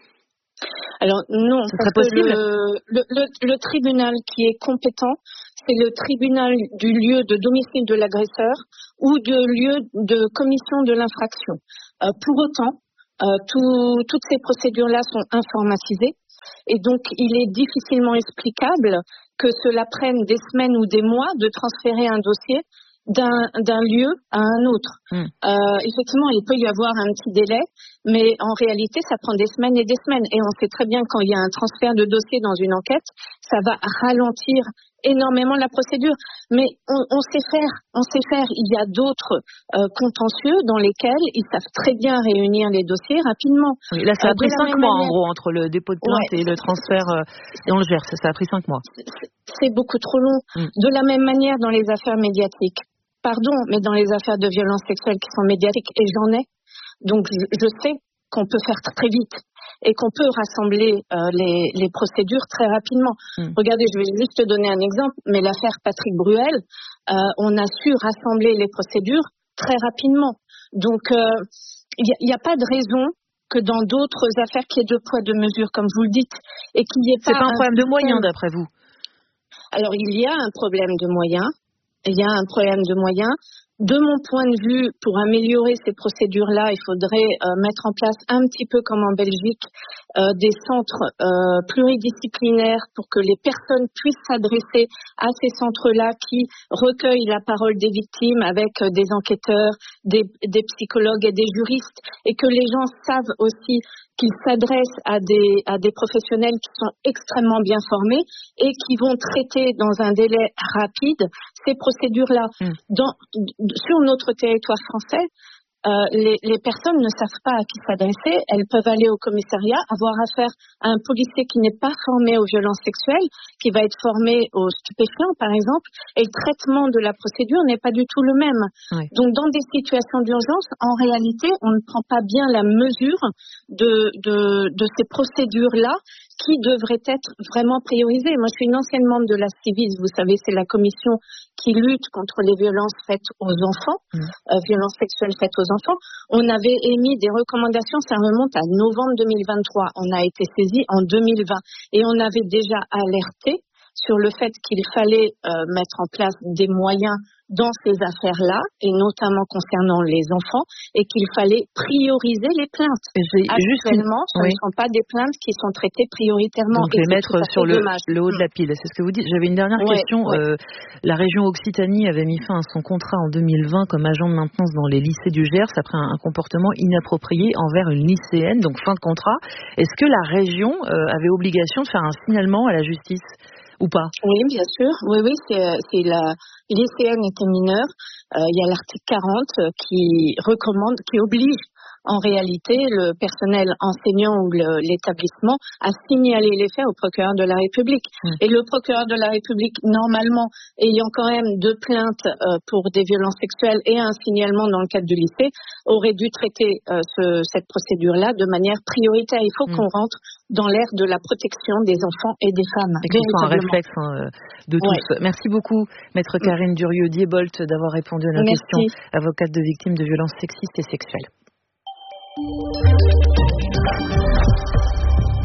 S17: Alors non,
S10: Ce
S17: parce
S10: serait possible
S17: que le, le, le, le tribunal qui est compétent, c'est le tribunal du lieu de domicile de l'agresseur ou de lieu de commission de l'infraction. Euh, pour autant, euh, tout, toutes ces procédures-là sont informatisées et donc il est difficilement explicable que cela prenne des semaines ou des mois de transférer un dossier d'un, d'un lieu à un autre.
S10: Mm.
S17: Euh, effectivement, il peut y avoir un petit délai, mais en réalité, ça prend des semaines et des semaines. Et on sait très bien quand il y a un transfert de dossier dans une enquête, ça va ralentir énormément la procédure. Mais on, on sait faire, on sait faire. Il y a d'autres euh, contentieux dans lesquels ils savent très bien réunir les dossiers rapidement.
S10: Oui, là, ça a
S17: Euh,
S10: pris
S17: de la
S10: cinq
S17: même
S10: mois,
S17: manière-
S10: en gros, entre le dépôt de plainte et
S17: Ouais.
S10: le transfert euh, dans le Gers. Ça a pris cinq mois.
S17: C'est beaucoup trop long.
S10: Mm.
S17: De la même manière dans les affaires médiatiques. Pardon, mais dans les affaires de violences sexuelles qui sont médiatiques, et j'en ai, donc je, je sais qu'on peut faire très vite et qu'on peut rassembler euh, les, les procédures très rapidement.
S10: Mm.
S17: Regardez, je vais juste te donner un exemple, mais l'affaire Patrick Bruel, euh, on a su rassembler les procédures très rapidement. Donc, euh, il n'y a, a pas de raison que dans d'autres affaires qu'il y ait deux poids, deux mesures, comme vous le dites, et qu'il n'y ait
S10: C'est
S17: pas
S10: pas un problème de
S17: système-
S10: moyens, d'après vous?
S17: Alors, il y a un problème de moyens. Il y a un problème de moyens. De mon point de vue, pour améliorer ces procédures-là, il faudrait euh, mettre en place un petit peu comme en Belgique euh, des centres euh, pluridisciplinaires pour que les personnes puissent s'adresser à ces centres-là qui recueillent la parole des victimes avec euh, des enquêteurs, des, des psychologues et des juristes, et que les gens savent aussi qu'ils s'adressent à des, à des professionnels qui sont extrêmement bien formés et qui vont traiter dans un délai rapide ces procédures-là.
S10: Mm.
S17: Dans, sur notre territoire français, euh, les, les personnes ne savent pas à qui s'adresser. Elles peuvent aller au commissariat, avoir affaire à un policier qui n'est pas formé aux violences sexuelles, qui va être formé aux stupéfiants, par exemple, et le traitement de la procédure n'est pas du tout le même.
S10: Oui.
S17: Donc, dans des situations d'urgence, en réalité, on ne prend pas bien la mesure de, de, de ces procédures-là qui devraient être vraiment priorisées. Moi, je suis une ancienne membre de la Civis, vous savez, c'est la commission qui lutte contre les violences faites aux enfants,
S10: Mmh.
S17: euh, violences sexuelles faites aux enfants. On avait émis des recommandations, ça remonte à novembre deux mille vingt-trois. On a été saisi en deux mille vingt et on avait déjà alerté sur le fait qu'il fallait euh, mettre en place des moyens dans ces affaires-là, et notamment concernant les enfants, et qu'il fallait prioriser les plaintes.
S10: J'ai juste une-
S17: Actuellement, ce
S10: oui.
S17: ne sont pas des plaintes qui sont traitées prioritairement.
S10: Donc
S17: et
S10: les
S17: c'est
S10: mettre
S17: tout à
S10: sur
S17: fait
S10: le,
S17: dommage.
S10: le haut de la pile, c'est ce que vous dites. J'avais une dernière
S17: Ouais,
S10: question.
S17: ouais.
S10: Euh, la région Occitanie avait mis fin à son contrat en deux mille vingt comme agent de maintenance dans les lycées du Gers après un, un comportement inapproprié envers une lycéenne, donc fin de contrat. Est-ce que la région euh, avait obligation de faire un signalement à la justice ou pas?
S17: Oui, bien sûr. Oui, oui, c'est, c'est la lycéenne était mineure. Euh, il y a l'article quarante euh, qui recommande, qui oblige en réalité le personnel enseignant ou le- l'établissement à signaler les faits au procureur de la République.
S10: Mmh.
S17: Et le procureur de la République, normalement, ayant quand même deux plaintes euh, pour des violences sexuelles et un signalement dans le cadre du lycée, aurait dû traiter euh, ce, cette procédure-là de manière prioritaire. Il faut
S10: Mmh.
S17: qu'on rentre dans l'ère de la protection des enfants et des femmes.
S10: Et que ce soit un
S17: véritablement.
S10: réflexe hein, euh, de tous.
S17: Ouais.
S10: Merci beaucoup, Maître Karine Durieux-Diebolt, d'avoir répondu à nos
S17: Merci.
S10: questions, avocate de victimes de violences sexistes et sexuelles.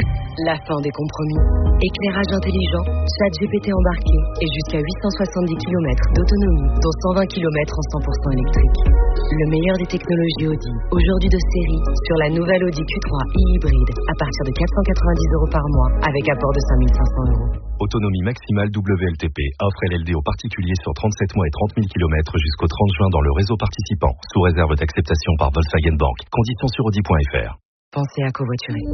S8: la fin des compromis. Éclairage intelligent, chat G P T embarqué et jusqu'à huit cent soixante-dix kilomètres d'autonomie, dont cent vingt kilomètres en cent pour cent électrique. Le meilleur des technologies Audi, aujourd'hui de série, sur la nouvelle Audi Q trois e-hybride, à partir de quatre cent quatre-vingt-dix euros par mois, avec apport de cinq mille cinq cents euros.
S18: Autonomie maximale W L T P. Offre L L D aux particuliers sur trente-sept mois et trente mille kilomètres jusqu'au trente juin dans le réseau participant, sous réserve d'acceptation par Volkswagen Bank. Conditions sur audi point f r.
S8: Pensez à covoiturer.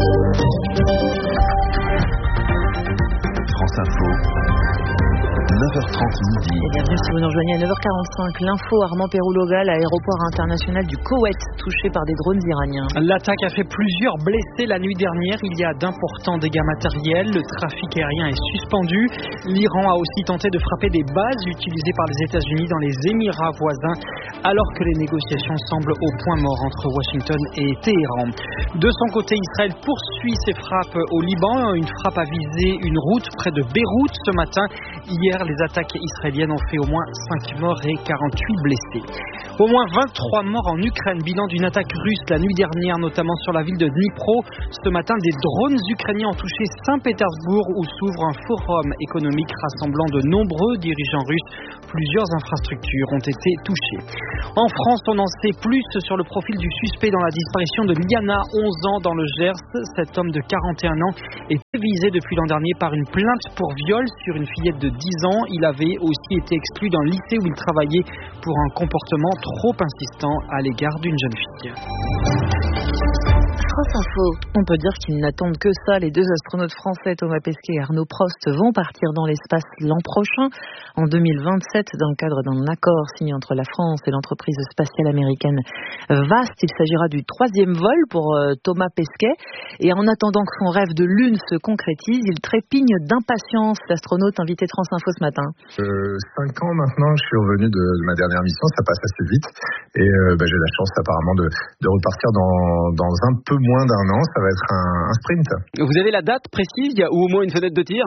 S6: France Info, neuf heures trente midi.
S10: Et bienvenue si vous nous rejoignez à neuf heures quarante-cinq. L'info, Armand Pérouloga, l'aéroport international du Koweït, touché par des drones iraniens.
S11: L'attaque a fait plusieurs blessés la nuit dernière. Il y a d'importants dégâts matériels. Le trafic aérien est suspendu. L'Iran a aussi tenté de frapper des bases utilisées par les États-Unis dans les Émirats voisins, alors que les négociations semblent au point mort entre Washington et Téhéran. De son côté, Israël poursuit ses frappes au Liban. Une frappe a visé une route près de Beyrouth ce matin. Hier, les attaques israéliennes ont fait au moins cinq morts et quarante-huit blessés. Au moins vingt-trois morts en Ukraine, bilan d'une attaque russe la nuit dernière, notamment sur la ville de Dnipro. Ce matin, des drones ukrainiens ont touché Saint-Pétersbourg, où s'ouvre un forum économique rassemblant de nombreux dirigeants russes. Plusieurs infrastructures ont été touchées. En France, on en sait plus sur le profil du suspect dans la disparition de Liana, onze ans, dans le Gers. Cet homme de quarante et un ans est visé depuis l'an dernier par une plainte pour viol sur une fillette de dix ans. Il avait aussi été exclu d'un lycée où il travaillait pour un comportement trop insistant à l'égard d'une jeune fille.
S10: France Info. On peut dire qu'ils n'attendent que ça. Les deux astronautes français, Thomas Pesquet et Arnaud Prost, vont partir dans l'espace l'an prochain, en deux mille vingt-sept, dans le cadre d'un accord signé entre la France et l'entreprise spatiale américaine Vast. Il s'agira du troisième vol pour euh, Thomas Pesquet. Et en attendant que son rêve de lune se concrétise, il trépigne d'impatience, l'astronaute invité de France Info ce matin.
S19: Euh, cinq ans maintenant, je suis revenu de, de ma dernière mission, ça passe assez vite. Et euh, bah, j'ai la chance apparemment de, de repartir dans, dans un peu moins d'un an, ça va être un, un sprint.
S20: Vous avez la date précise ou au moins une fenêtre de tir ?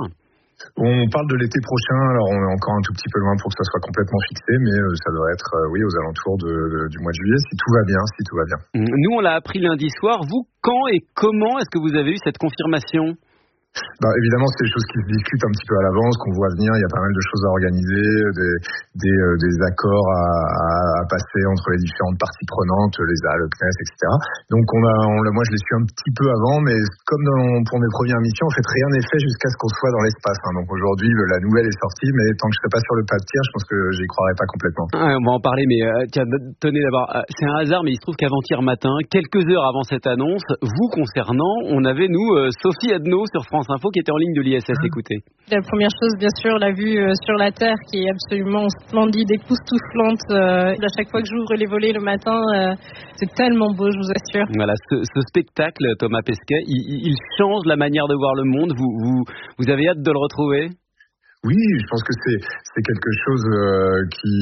S19: On parle de l'été prochain, alors on est encore un tout petit peu loin pour que ça soit complètement fixé, mais ça doit être euh, oui, aux alentours de, de, du mois de juillet, si tout va bien, si tout va bien.
S20: Nous, on l'a appris lundi soir. Vous, quand et comment est-ce que vous avez eu cette confirmation ?
S19: Bah, évidemment, c'est des choses qui se discutent un petit peu à l'avance, qu'on voit venir. Il y a pas mal de choses à organiser, des, des, euh, des accords à, à, à passer entre les différentes parties prenantes, les A, le C N E S, et cetera. Donc, on a, on, moi, je les suis un petit peu avant, mais comme dans, pour mes premières missions, en fait, rien n'est fait jusqu'à ce qu'on soit dans l'espace. Hein. Donc, aujourd'hui, la nouvelle est sortie, mais tant que je serai pas sur le pas de tir, je pense que j'y croirais pas complètement.
S20: Ah, on va en parler, mais euh, tiens, tenez d'abord, euh, c'est un hasard, mais il se trouve qu'avant-hier matin, quelques heures avant cette annonce, vous concernant, on avait, nous, euh, Sophie Adno sur France Info qui était en ligne de l'I S S. Écoutez.
S15: La première chose, bien sûr, la vue euh, sur la Terre qui est absolument splendide, époustouflante. Euh, à chaque fois que j'ouvre les volets le matin, euh, c'est tellement beau, je vous assure.
S20: Voilà, ce, ce spectacle, Thomas Pesquet, il, il change la manière de voir le monde. Vous, vous, vous avez hâte de le retrouver ?
S19: Oui, je pense que c'est c'est quelque chose euh, qui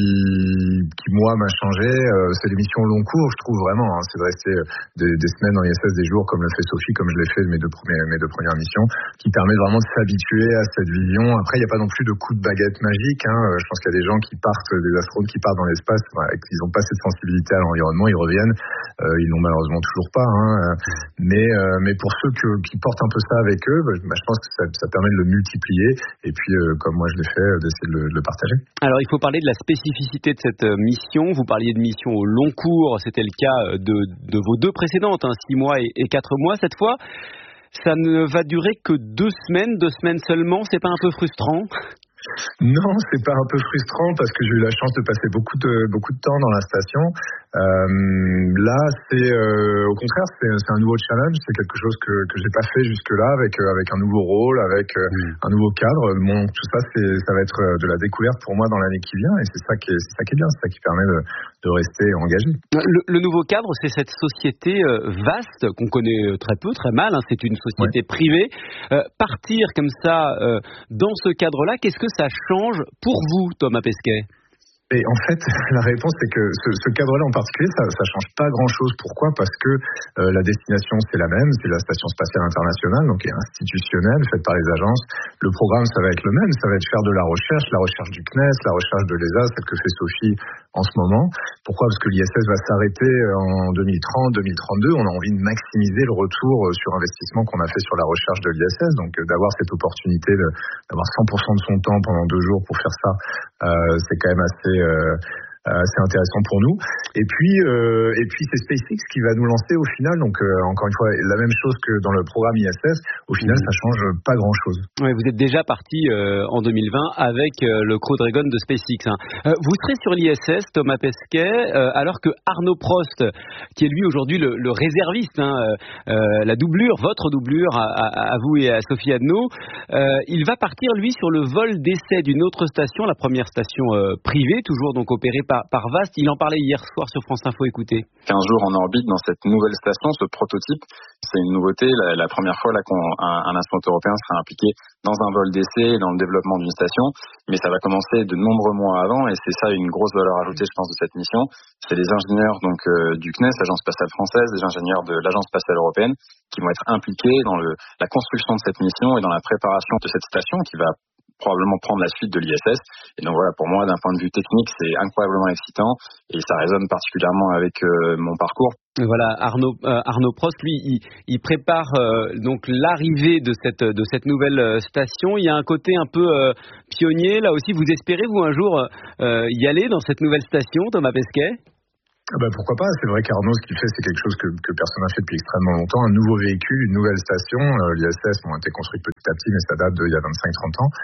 S19: qui moi m'a changé. Euh, c'est l'émission long cours, je trouve vraiment. Hein, c'est de rester des, des semaines en I S S, des jours, comme le fait Sophie, comme je l'ai fait de mes deux premières mes deux premières missions, qui permet vraiment de s'habituer à cette vision. Après, il n'y a pas non plus de coup de baguette magique. Hein. Je pense qu'il y a des gens qui partent, des astronautes qui partent dans l'espace, voilà, qui n'ont pas cette sensibilité à l'environnement, ils reviennent. Euh, ils l'ont malheureusement toujours pas. Hein. Mais euh, mais pour ceux que, qui portent un peu ça avec eux, bah, je pense que ça, ça permet de le multiplier. Et puis euh, comme moi je l'ai fait, d'essayer de le, de le partager.
S20: Alors il faut parler de la spécificité de cette mission. Vous parliez de mission au long cours, c'était le cas de, de vos deux précédentes, hein, six mois et, et quatre mois. Cette fois, ça ne va durer que deux semaines, deux semaines seulement. C'est pas un peu frustrant ?
S19: Non, c'est pas un peu frustrant parce que j'ai eu la chance de passer beaucoup de beaucoup de temps dans la station. Euh, là, c'est euh, au contraire, c'est, c'est un nouveau challenge, c'est quelque chose que que j'ai pas fait jusque-là, avec euh, avec un nouveau rôle, avec euh, mmh. un nouveau cadre. Bon, tout ça, c'est ça va être de la découverte pour moi dans l'année qui vient, et c'est ça qui est c'est ça qui est bien, c'est ça qui permet de de rester engagé.
S20: Le, le nouveau cadre, c'est cette société euh, vaste qu'on connaît très peu, très mal. Hein, c'est une société ouais. privée. Euh, partir comme ça euh, dans ce cadre-là, qu'est-ce que ça change pour vous, Thomas Pesquet ?
S19: Et en fait, la réponse c'est que ce, ce cadre-là en particulier, ça, ça change pas grand-chose. Pourquoi ? Parce que euh, la destination c'est la même, c'est la station spatiale internationale, donc est institutionnelle, faite par les agences. Le programme, ça va être le même, ça va être faire de la recherche, la recherche du C N E S, la recherche de l'E S A, celle que fait Sophie en ce moment. Pourquoi ? Parce que l'I S S va s'arrêter en deux mille trente, deux mille trente-deux. On a envie de maximiser le retour sur investissement qu'on a fait sur la recherche de l'I S S, donc euh, d'avoir cette opportunité de, d'avoir cent pour cent de son temps pendant deux jours pour faire ça, euh, c'est quand même assez... Euh, c'est intéressant pour nous. Et puis, euh, et puis c'est SpaceX qui va nous lancer au final. Donc, euh, encore une fois, la même chose que dans le programme I S S. Au final, mmh. ça change pas grand-chose.
S20: Ouais, vous êtes déjà parti euh, en deux mille vingt avec euh, le Crew Dragon de SpaceX. Hein. Euh, vous serez sur l'I S S, Thomas Pesquet, euh, alors que Arnaud Prost, qui est lui aujourd'hui le, le réserviste, hein, euh, la doublure, votre doublure à, à, à vous et à Sophie Adno, euh, il va partir lui sur le vol d'essai d'une autre station, la première station euh, privée, toujours donc opérée par Par, par Vast. Il en parlait hier soir sur France Info, écoutez.
S21: quinze jours en orbite dans cette nouvelle station, ce prototype, c'est une nouveauté. La, la première fois là qu'un un astronaute européen sera impliqué dans un vol d'essai, dans le développement d'une station, mais ça va commencer de nombreux mois avant, et c'est ça une grosse valeur ajoutée, je pense, de cette mission. C'est les ingénieurs donc euh, du C N E S, l'Agence spatiale française, les ingénieurs de l'Agence spatiale européenne, qui vont être impliqués dans le, la construction de cette mission et dans la préparation de cette station qui va probablement prendre la suite de l'I S S. Et donc voilà, pour moi, d'un point de vue technique, c'est incroyablement excitant et ça résonne particulièrement avec euh, mon parcours.
S20: Voilà, Arnaud, euh, Arnaud Prost, lui, il, il prépare euh, donc l'arrivée de cette de cette nouvelle station. Il y a un côté un peu euh, pionnier là aussi. Vous espérez vous un jour euh, y aller dans cette nouvelle station, Thomas Pesquet ?
S19: Ah bah pourquoi pas, c'est vrai qu'Arnaud, ce qu'il fait, c'est quelque chose que, que personne n'a fait depuis extrêmement longtemps, un nouveau véhicule, une nouvelle station. Euh, L'I S S ont été construites petit à petit, mais ça date d'il y a vingt-cinq trente ans.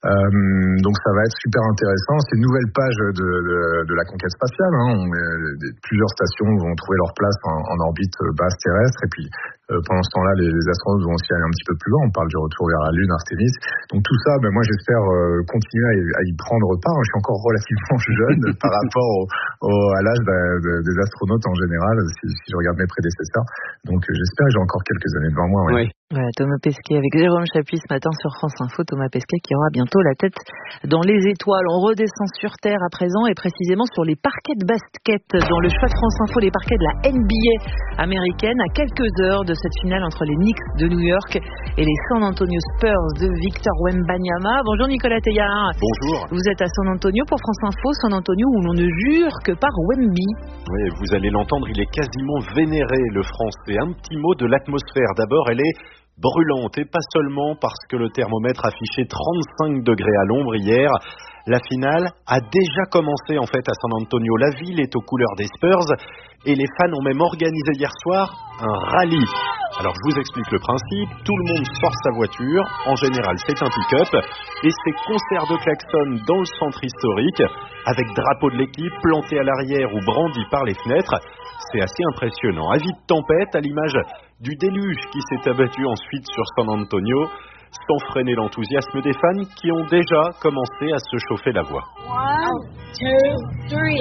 S19: Euh, donc ça va être super intéressant. C'est une nouvelle page de, de, de la conquête spatiale. Hein. On, euh, plusieurs stations vont trouver leur place en, en orbite basse terrestre, et puis euh, pendant ce temps-là, les, les astronautes vont aussi aller un petit peu plus loin. On parle du retour vers la Lune, Artemis. Donc tout ça, ben, moi j'espère euh, continuer à y, à y prendre part. Je suis encore relativement jeune par rapport au, au, à l'âge de, de, des astronautes en général, si, si je regarde mes prédécesseurs. Donc euh, j'espère que j'ai encore quelques années devant moi. Ouais.
S20: Oui.
S10: Voilà, Thomas Pesquet avec Jérôme Chapuis ce matin sur France Info. Thomas Pesquet qui aura bientôt la tête dans les étoiles. On redescend sur Terre à présent et précisément sur les parquets de basket. Dans le choix de France Info, les parquets de la N B A américaine, à quelques heures de cette finale entre les Knicks de New York et les San Antonio Spurs de Victor Wembanyama. Bonjour Nicolas Teillard.
S22: Bonjour.
S10: Vous êtes à San Antonio pour France Info. San Antonio où l'on ne jure que par Wemby.
S22: Oui, vous allez l'entendre, il est quasiment vénéré, le Français. Un petit mot de l'atmosphère. D'abord, elle est brûlante, et pas seulement parce que le thermomètre affichait trente-cinq degrés à l'ombre hier. La finale a déjà commencé en fait à San Antonio. La ville est aux couleurs des Spurs et les fans ont même organisé hier soir un rallye. Alors je vous explique le principe, tout le monde sort sa voiture, en général c'est un pick-up, et c'est concert de klaxon dans le centre historique, avec drapeau de l'équipe planté à l'arrière ou brandi par les fenêtres. C'est assez impressionnant. Avis de tempête à l'image du déluge qui s'est abattu ensuite sur San Antonio, sans freiner l'enthousiasme des fans qui ont déjà commencé à se chauffer la voix.
S23: One, two, three.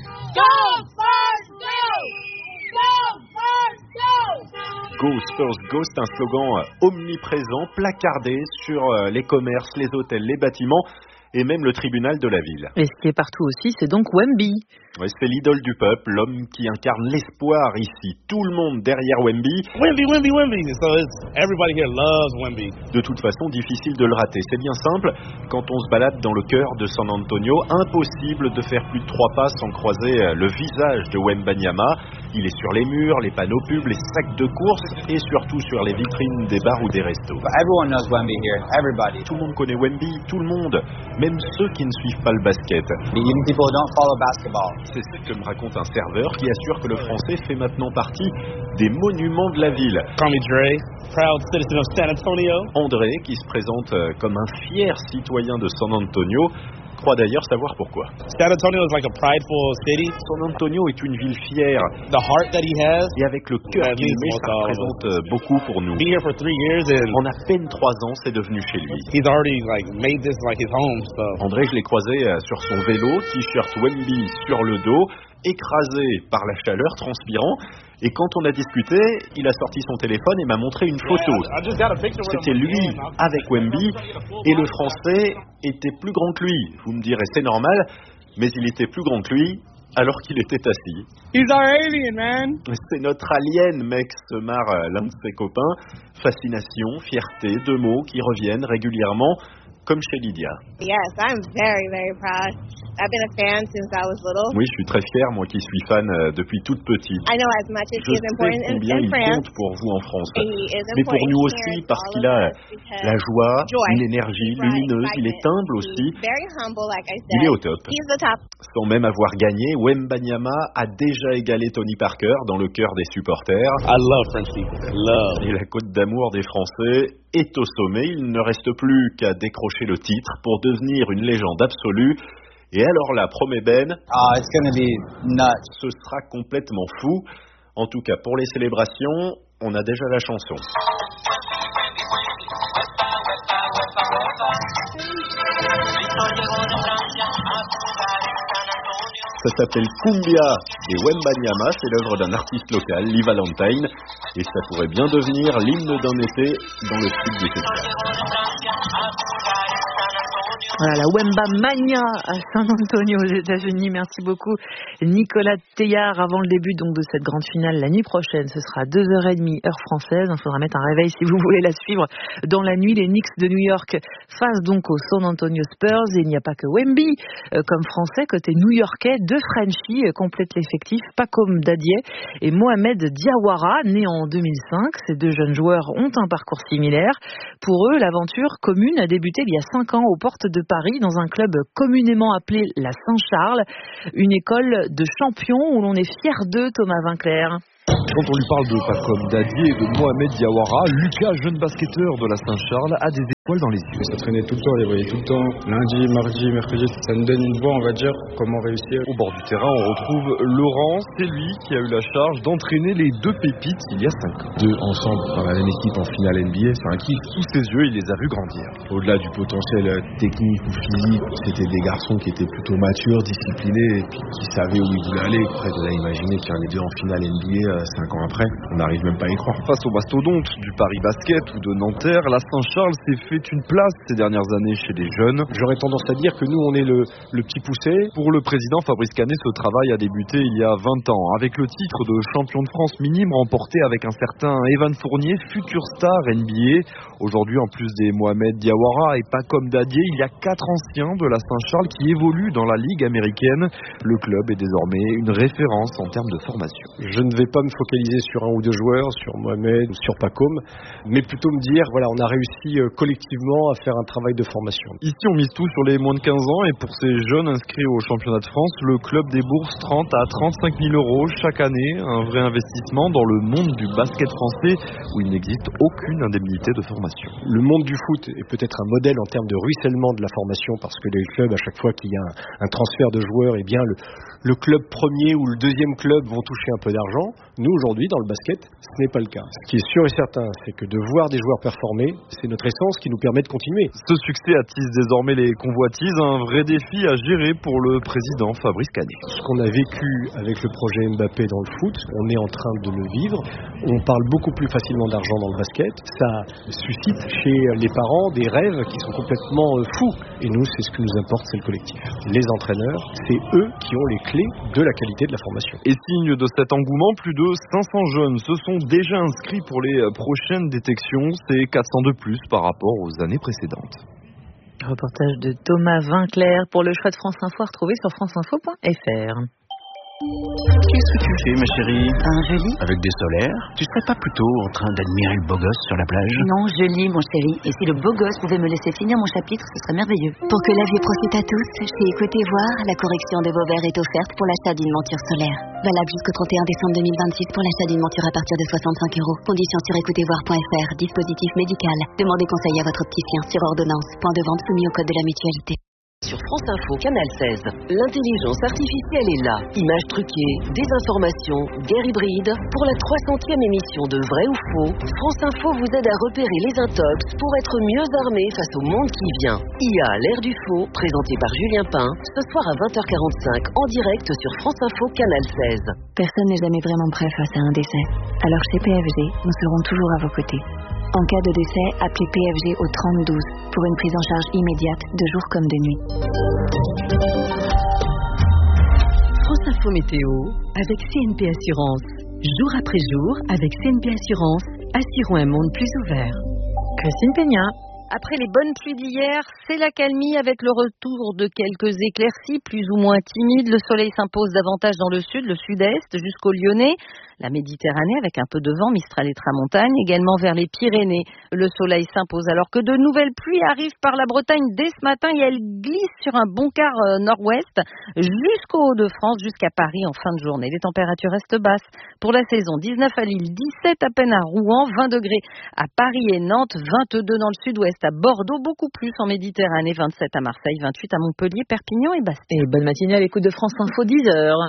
S23: Go Spurs, go! Go Spurs, go!
S22: Go Spurs, go, c'est un slogan omniprésent, placardé sur les commerces, les hôtels, les bâtiments et même le tribunal de la ville.
S10: Et ce qui est partout aussi, c'est donc Wemby.
S22: Oui, c'est l'idole du peuple, l'homme qui incarne l'espoir ici. Tout le monde derrière Wemby.
S23: Wemby, Wemby, Wemby. So it's, everybody here loves Wemby.
S22: De toute façon, difficile de le rater. C'est bien simple. Quand on se balade dans le cœur de San Antonio, impossible de faire plus de trois pas sans croiser le visage de Wembanyama. Il est sur les murs, les panneaux pubs, les sacs de course et surtout sur les vitrines des bars ou des restos.
S23: Everyone knows Wemby here. Everybody.
S22: Tout le monde connaît Wemby, tout le monde, même ceux qui ne suivent pas le basket.
S23: Even people who don't follow basketball.
S22: C'est ce que me raconte un serveur qui assure que le français fait maintenant partie des monuments de la ville.
S23: Call me Dre, proud citizen of San Antonio.
S22: André, qui se présente comme un fier citoyen de San Antonio, croit d'ailleurs savoir pourquoi.
S23: San Antonio is like a prideful city.
S22: San Antonio est une ville fière.
S23: The heart that he has.
S22: Et avec le cœur qu'il met, ça représente beaucoup pour nous.
S23: Be here for three years and
S22: en à peine trois ans, c'est devenu chez lui.
S23: He's already like made this like his home. So.
S22: André, je l'ai croisé sur son vélo, t-shirt Wemby sur le dos, écrasé par la chaleur, transpirant. Et quand on a discuté, il a sorti son téléphone et m'a montré une photo. C'était lui avec Wemby et le français était plus grand que lui. Vous me direz, c'est normal. mais il était plus grand que lui alors qu'il était assis.
S23: He's our alien, man.
S22: C'est notre alien, mec, se marre l'un de ses copains. Fascination, fierté, deux mots qui reviennent régulièrement, comme chez Lydia.
S3: Yes, I'm very, very proud. I've been a fan since I was little.
S22: Oui, je suis très fier, moi qui suis fan euh, depuis toute petite.
S3: I know as much as
S22: je
S3: he is important
S22: sais
S3: in,
S22: combien
S3: in
S22: il
S3: France.
S22: compte pour vous en France.
S3: Is
S22: Mais pour nous aussi, parce qu'il a la joie,
S3: joy.
S22: l'énergie lumineuse, il est humble aussi.
S3: Very humble, like I said.
S22: Il est au top.
S3: He's the top.
S22: Sans même avoir gagné, Wembanyama a déjà égalé Tony Parker dans le cœur des supporters.
S23: I love French people. Love.
S22: Et la côte d'amour des Français est au sommet. Il ne reste plus qu'à décrocher le titre pour devenir une légende absolue. Et alors là, promet Ben,
S5: uh, it's gonna be nuts.
S22: Ce sera complètement fou. En tout cas, pour les célébrations, on a déjà la chanson. Ça s'appelle Cumbia des Wembanyama, c'est l'œuvre d'un artiste local, Lee Valentine, et ça pourrait bien devenir l'hymne d'un été dans le sud du Texas.
S10: Voilà, la Wemba Mania à San Antonio aux États-Unis. Merci beaucoup Nicolas Teillard. Avant le début donc de cette grande finale la nuit prochaine, ce sera deux heures trente heure française. Il faudra mettre un réveil si vous voulez la suivre dans la nuit. Les Knicks de New York face donc aux San Antonio Spurs. Et il n'y a pas que Wemby euh, comme français. Côté new-yorkais, deux Frenchies euh, complètent l'effectif. Pacom Dadier et Mohamed Diawara, nés en deux mille cinq. Ces deux jeunes joueurs ont un parcours similaire. Pour eux, l'aventure commune a débuté il y a cinq ans aux portes de Paris, dans un club communément appelé la Saint-Charles, une école de champions où l'on est fier d'eux, Thomas Vinclair.
S7: Quand on lui parle de Pacom Dadier et de Mohamed Diawara, Lucas, jeune basketteur de la Saint-Charles, a des étoiles dans les yeux.
S24: Ça traînait tout le temps, on les voyait tout le temps. Lundi, mardi, mercredi, ça nous donne une voie, on va dire, comment réussir.
S7: Au bord du terrain, on retrouve Laurent. C'est lui qui a eu la charge d'entraîner les deux pépites il y a cinq ans.
S24: Deux ensemble dans la même équipe en finale N B A, c'est un kiff.
S7: Sous ses yeux, il les a vus grandir.
S24: Au-delà du potentiel technique ou physique, c'était des garçons qui étaient plutôt matures, disciplinés, et puis qui savaient où ils voulaient aller. Après, de là, imaginer qu'il y en ait deux en finale N B A cinq ans après, on n'arrive même pas à y croire.
S7: Face aux mastodontes du Paris Basket ou de Nanterre, la Saint-Charles s'est fait une place ces dernières années chez les jeunes.
S25: J'aurais tendance à dire que nous, on est le, le petit poussé.
S7: Pour le président Fabrice Canet, ce travail a débuté il y a vingt ans, avec le titre de champion de France minime remporté avec un certain Evan Fournier, futur star N B A. Aujourd'hui, en plus des Mohamed Diawara et Pacom Dadier, il y a quatre anciens de la Saint-Charles qui évoluent dans la Ligue américaine. Le club est désormais une référence en termes de formation.
S25: Je ne vais pas me focaliser sur un ou deux joueurs, sur Mohamed ou sur Pacom, mais plutôt me dire, voilà, on a réussi euh, collectivement à faire un travail de formation.
S7: Ici, on mise tout sur les moins de quinze ans et pour ces jeunes inscrits au championnat de France, le club débourse trente à trente-cinq mille euros chaque année, un vrai investissement dans le monde du basket français où il n'existe aucune indemnité de formation.
S25: Le monde du foot est peut-être un modèle en termes de ruissellement de la formation parce que les clubs, à chaque fois qu'il y a un, un transfert de joueurs, eh bien le, le club premier ou le deuxième club vont toucher un peu d'argent. Nous, aujourd'hui, dans le basket, ce n'est pas le cas. Ce qui est sûr et certain, c'est que de voir des joueurs performer, c'est notre essence qui nous permet de continuer.
S7: Ce succès attise désormais les convoitises, un vrai défi à gérer pour le président Fabrice Canet.
S25: Ce qu'on a vécu avec le projet Mbappé dans le foot, on est en train de le vivre. On parle beaucoup plus facilement d'argent dans le basket. Ça suscite chez les parents des rêves qui sont complètement fous. Et nous, c'est ce que nous importe, c'est le collectif. Les entraîneurs, c'est eux qui ont les clés de la qualité de la formation.
S7: Et signe de cet engouement, plus de cinq cents jeunes se sont déjà inscrits pour les prochaines détections. C'est quatre cents de plus par rapport aux années précédentes.
S10: Reportage de Thomas Vinclair pour le choix de France Info, retrouvé sur franceinfo point f r.
S26: Qu'est-ce que tu fais, ma chérie?
S27: Un je lis.
S26: Avec des solaires? Tu serais pas plutôt en train d'admirer le beau gosse sur la plage?
S27: Non, je lis, mon chéri. Et si le beau gosse pouvait me laisser finir mon chapitre, ce serait merveilleux.
S28: Pour que la vie profite à tous, chez Écoutez Voir, la correction de vos verres est offerte pour l'achat d'une monture solaire. Valable jusqu'au trente et un décembre deux mille vingt-six pour l'achat d'une monture à partir de soixante-cinq euros. Conditions sur écoutez voir point f r. Dispositif médical. Demandez conseil à votre opticien sur ordonnance. Point de vente soumis au code de la mutualité.
S9: Sur France Info, Canal seize, l'intelligence artificielle est là. Images truquées, désinformation, guerre hybride. Pour la trois centième émission de Vrai ou Faux, France Info vous aide à repérer les intox pour être mieux armé face au monde qui vient. I A, l'ère du faux, présenté par Julien Pain, ce soir à vingt heures quarante-cinq, en direct sur France Info, Canal seize.
S28: Personne n'est jamais vraiment prêt face à un décès. Alors chez P F G, nous serons toujours à vos côtés. En cas de décès, appelez P F G au trente douze pour une prise en charge immédiate de jour comme de nuit.
S1: l'info météo avec C N P Assurance. Jour après jour, avec C N P Assurance, assurons un monde plus ouvert.
S10: Christine Peña.
S2: Après les bonnes pluies d'hier, c'est l'accalmie avec le retour de quelques éclaircies plus ou moins timides. Le soleil s'impose davantage dans le sud, le sud-est, jusqu'au Lyonnais. La Méditerranée avec un peu de vent, Mistral et Tramontane, également vers les Pyrénées. Le soleil s'impose alors que de nouvelles pluies arrivent par la Bretagne dès ce matin et elles glissent sur un bon quart nord-ouest jusqu'au Hauts-de-France, jusqu'à Paris en fin de journée. Les températures restent basses pour la saison. dix-neuf à Lille, dix-sept à peine à Rouen, vingt degrés à Paris et Nantes, vingt-deux dans le sud-ouest à Bordeaux, beaucoup plus en Méditerranée, vingt-sept à Marseille, vingt-huit à Montpellier, Perpignan et Bastia.
S10: Et bonne matinée à l'écoute de France Info, dix heures.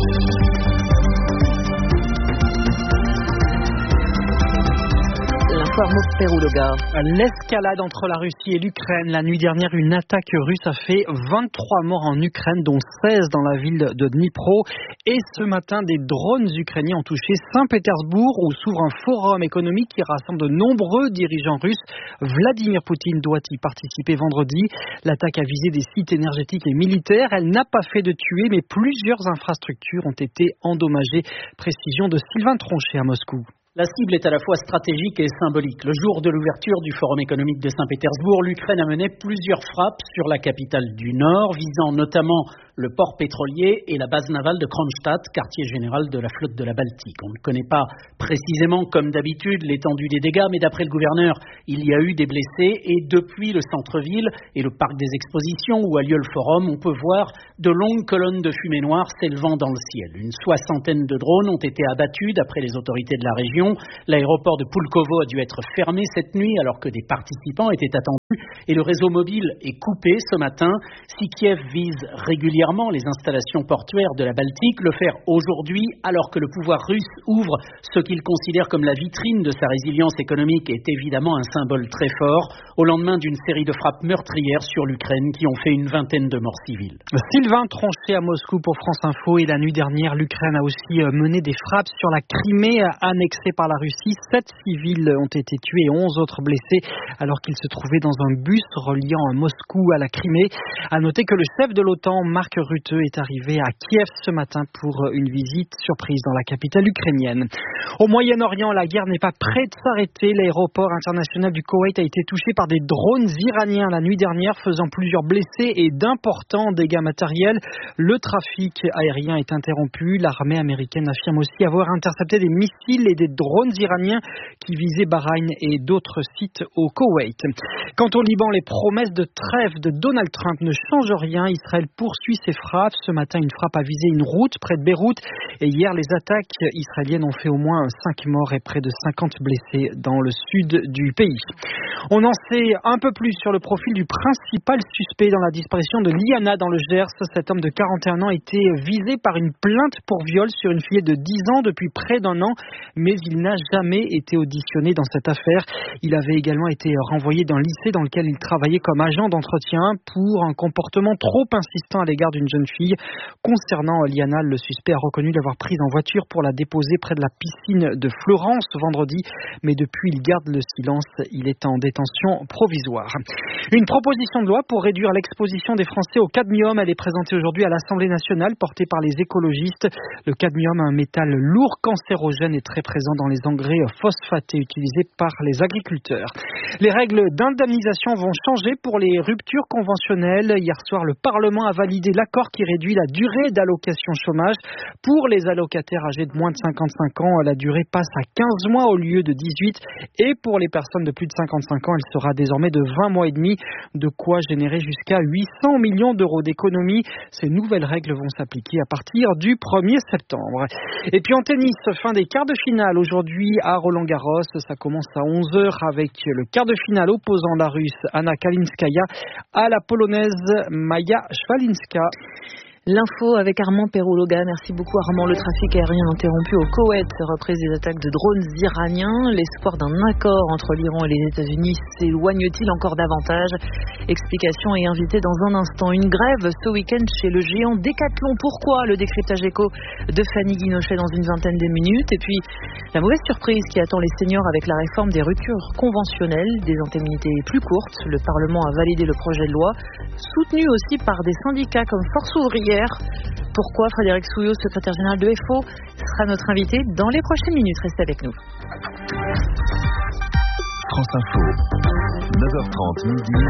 S4: L'escalade entre la Russie et l'Ukraine. La nuit dernière, une attaque russe a fait vingt-trois morts en Ukraine, dont seize dans la ville de Dnipro. Et ce matin, des drones ukrainiens ont touché Saint-Pétersbourg, où s'ouvre un forum économique qui rassemble de nombreux dirigeants russes. Vladimir Poutine doit y participer vendredi. L'attaque a visé des sites énergétiques et militaires. Elle n'a pas fait de tués, mais plusieurs infrastructures ont été endommagées. Précision de Sylvain Tronchet à Moscou.
S12: La cible est à la fois stratégique et symbolique. Le jour de l'ouverture du Forum économique de Saint-Pétersbourg, l'Ukraine a mené plusieurs frappes sur la capitale du Nord, visant notamment le port pétrolier et la base navale de Kronstadt, quartier général de la flotte de la Baltique. On ne connaît pas précisément, comme d'habitude, l'étendue des dégâts, mais d'après le gouverneur, il y a eu des blessés et depuis le centre-ville et le parc des expositions où a lieu le forum, on peut voir de longues colonnes de fumée noire s'élevant dans le ciel. Une soixantaine de drones ont été abattus d'après les autorités de la région. L'aéroport de Pulkovo a dû être fermé cette nuit alors que des participants étaient attendus et le réseau mobile est coupé ce matin. Si Kiev vise régulièrement les installations portuaires de la Baltique, le faire aujourd'hui alors que le pouvoir russe ouvre ce qu'il considère comme la vitrine de sa résilience économique est évidemment un symbole très fort au lendemain d'une série de frappes meurtrières sur l'Ukraine qui ont fait une vingtaine de morts civiles.
S4: Sylvain Tronchet à Moscou pour France Info. Et la nuit dernière, l'Ukraine a aussi mené des frappes sur la Crimée annexée par la Russie. Sept civils ont été tués et onze autres blessés alors qu'ils se trouvaient dans un bus reliant Moscou à la Crimée. À noter que le chef de l'OTAN, Mark Rutte, est arrivé à Kiev ce matin pour une visite surprise dans la capitale ukrainienne. Au Moyen-Orient, la guerre n'est pas près de s'arrêter. L'aéroport international du Koweït a été touché par des drones iraniens la nuit dernière, faisant plusieurs blessés et d'importants dégâts matériels. Le trafic aérien est interrompu. L'armée américaine affirme aussi avoir intercepté des missiles et des drones iraniens qui visaient Bahreïn et d'autres sites au Koweït. Quant au Liban, les promesses de trêve de Donald Trump ne changent rien. Israël poursuit ses frappes. Ce matin, une frappe a visé une route près de Beyrouth. Et hier, les attaques israéliennes ont fait au moins cinq morts et près de cinquante blessés dans le sud du pays. On en sait un peu plus sur le profil du principal suspect dans la disparition de Liana dans le Gers. Cet homme de quarante et un ans a été visé par une plainte pour viol sur une fillette de dix ans depuis près d'un an, mais il n'a jamais été auditionné dans cette affaire. Il avait également été renvoyé d'un lycée dans lequel il travaillait comme agent d'entretien pour un comportement trop insistant à l'égard d'une jeune fille. Concernant Liana, le suspect a reconnu l'avoir prise en voiture pour la déposer près de la piscine de Florence vendredi, mais depuis il garde le silence. Il est en détention provisoire. Une proposition de loi pour réduire l'exposition des Français au cadmium, elle est présentée aujourd'hui à l'Assemblée nationale, portée par les écologistes. Le cadmium, un métal lourd, cancérogène et très présent dans les engrais phosphatés utilisés par les agriculteurs. Les règles d'indemnisation vont changer pour les ruptures conventionnelles. Hier soir, le Parlement a validé l'accord qui réduit la durée d'allocation chômage. Pour les allocataires âgés de moins de cinquante-cinq ans, la durée passe à quinze mois au lieu de dix-huit. Et pour les personnes de plus de cinquante-cinq ans, elle sera désormais de vingt mois et demi, de quoi générer jusqu'à huit cents millions d'euros d'économies. Ces nouvelles règles vont s'appliquer à partir du premier septembre. Et puis en tennis, fin des quarts de finale aujourd'hui à Roland-Garros. Ça commence à onze heures avec le quart de finale opposant la Russe Anna Kalinskaya à la Polonaise Maja Szwalinska.
S10: L'info avec Armand Perrouloga. Merci beaucoup Armand. Le trafic aérien interrompu au Koweït, reprise des attaques de drones iraniens. L'espoir d'un accord entre l'Iran et les États-Unis s'éloigne-t-il encore davantage? Explication et invité dans un instant. Une grève ce week-end chez le géant Decathlon. Pourquoi? Le décryptage éco de Fanny Guinochet dans une vingtaine de minutes. Et puis la mauvaise surprise qui attend les seniors avec la réforme des ruptures conventionnelles, des indemnités plus courtes. Le Parlement a validé le projet de loi, soutenu aussi par des syndicats comme Force Ouvrière. Pourquoi Frédéric Souillot, secrétaire général de F O, sera notre invité dans les prochaines minutes. Restez avec nous.
S6: France Info, neuf heures trente midi.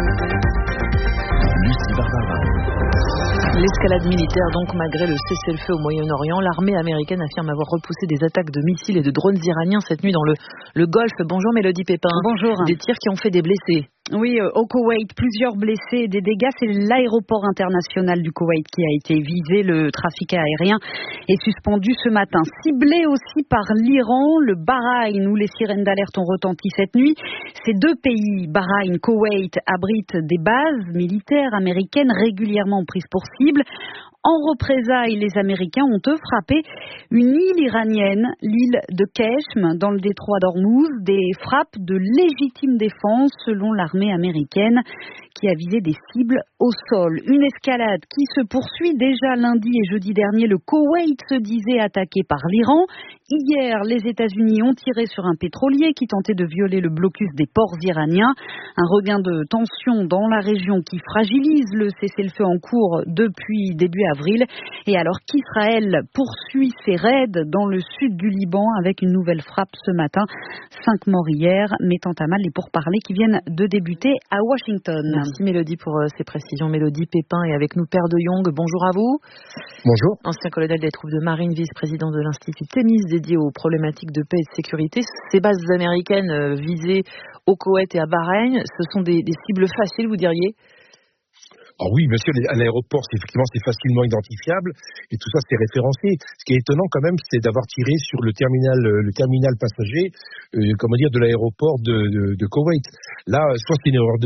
S6: Lucie Barbara.
S10: L'escalade militaire, donc, malgré le cessez-le-feu au Moyen-Orient, l'armée américaine affirme avoir repoussé des attaques de missiles et de drones iraniens cette nuit dans le, le Golfe. Bonjour Mélodie Pépin.
S8: Bonjour.
S10: Des tirs qui ont fait des blessés.
S8: Oui, au Koweït, plusieurs blessés et des dégâts. C'est l'aéroport international du Koweït qui a été visé. Le trafic aérien est suspendu ce matin. Ciblé aussi par l'Iran, le Bahreïn, où les sirènes d'alerte ont retenti cette nuit. Ces deux pays, Bahreïn, Koweït, abritent des bases militaires américaines régulièrement prises pour cible. En représailles, les Américains ont eux frappé une île iranienne, l'île de Keshm, dans le détroit d'Ormuz, des frappes de légitime défense selon l'armée américaine qui a visé des cibles au sol. Une escalade qui se poursuit. Déjà lundi et jeudi dernier, le Koweït se disait attaqué par l'Iran. Hier, les États-Unis ont tiré sur un pétrolier qui tentait de violer le blocus des ports iraniens. Un regain de tension dans la région qui fragilise le cessez-le-feu en cours depuis début avril. Et alors qu'Israël poursuit ses raids dans le sud du Liban avec une nouvelle frappe ce matin. Cinq morts hier, mettant à mal les pourparlers qui viennent de débuter à Washington.
S10: Merci Mélodie pour ces précisions. Mélodie Pépin est avec nous, Père de Jong. Bonjour à vous.
S11: Bonjour.
S10: Ancien colonel des troupes de marine, vice-président de l'Institut Thémis dédié aux problématiques de paix et de sécurité. Ces bases américaines visées au Koweït et à Bahreïn, ce sont des, des cibles faciles, vous diriez ?
S11: Alors oui, bien sûr, à l'aéroport, c'est effectivement, c'est facilement identifiable et tout ça, c'est référencé. Ce qui est étonnant quand même, c'est d'avoir tiré sur le terminal, le terminal passager, euh, comment dire, de l'aéroport de, de, de Koweït. Là, soit c'est une erreur de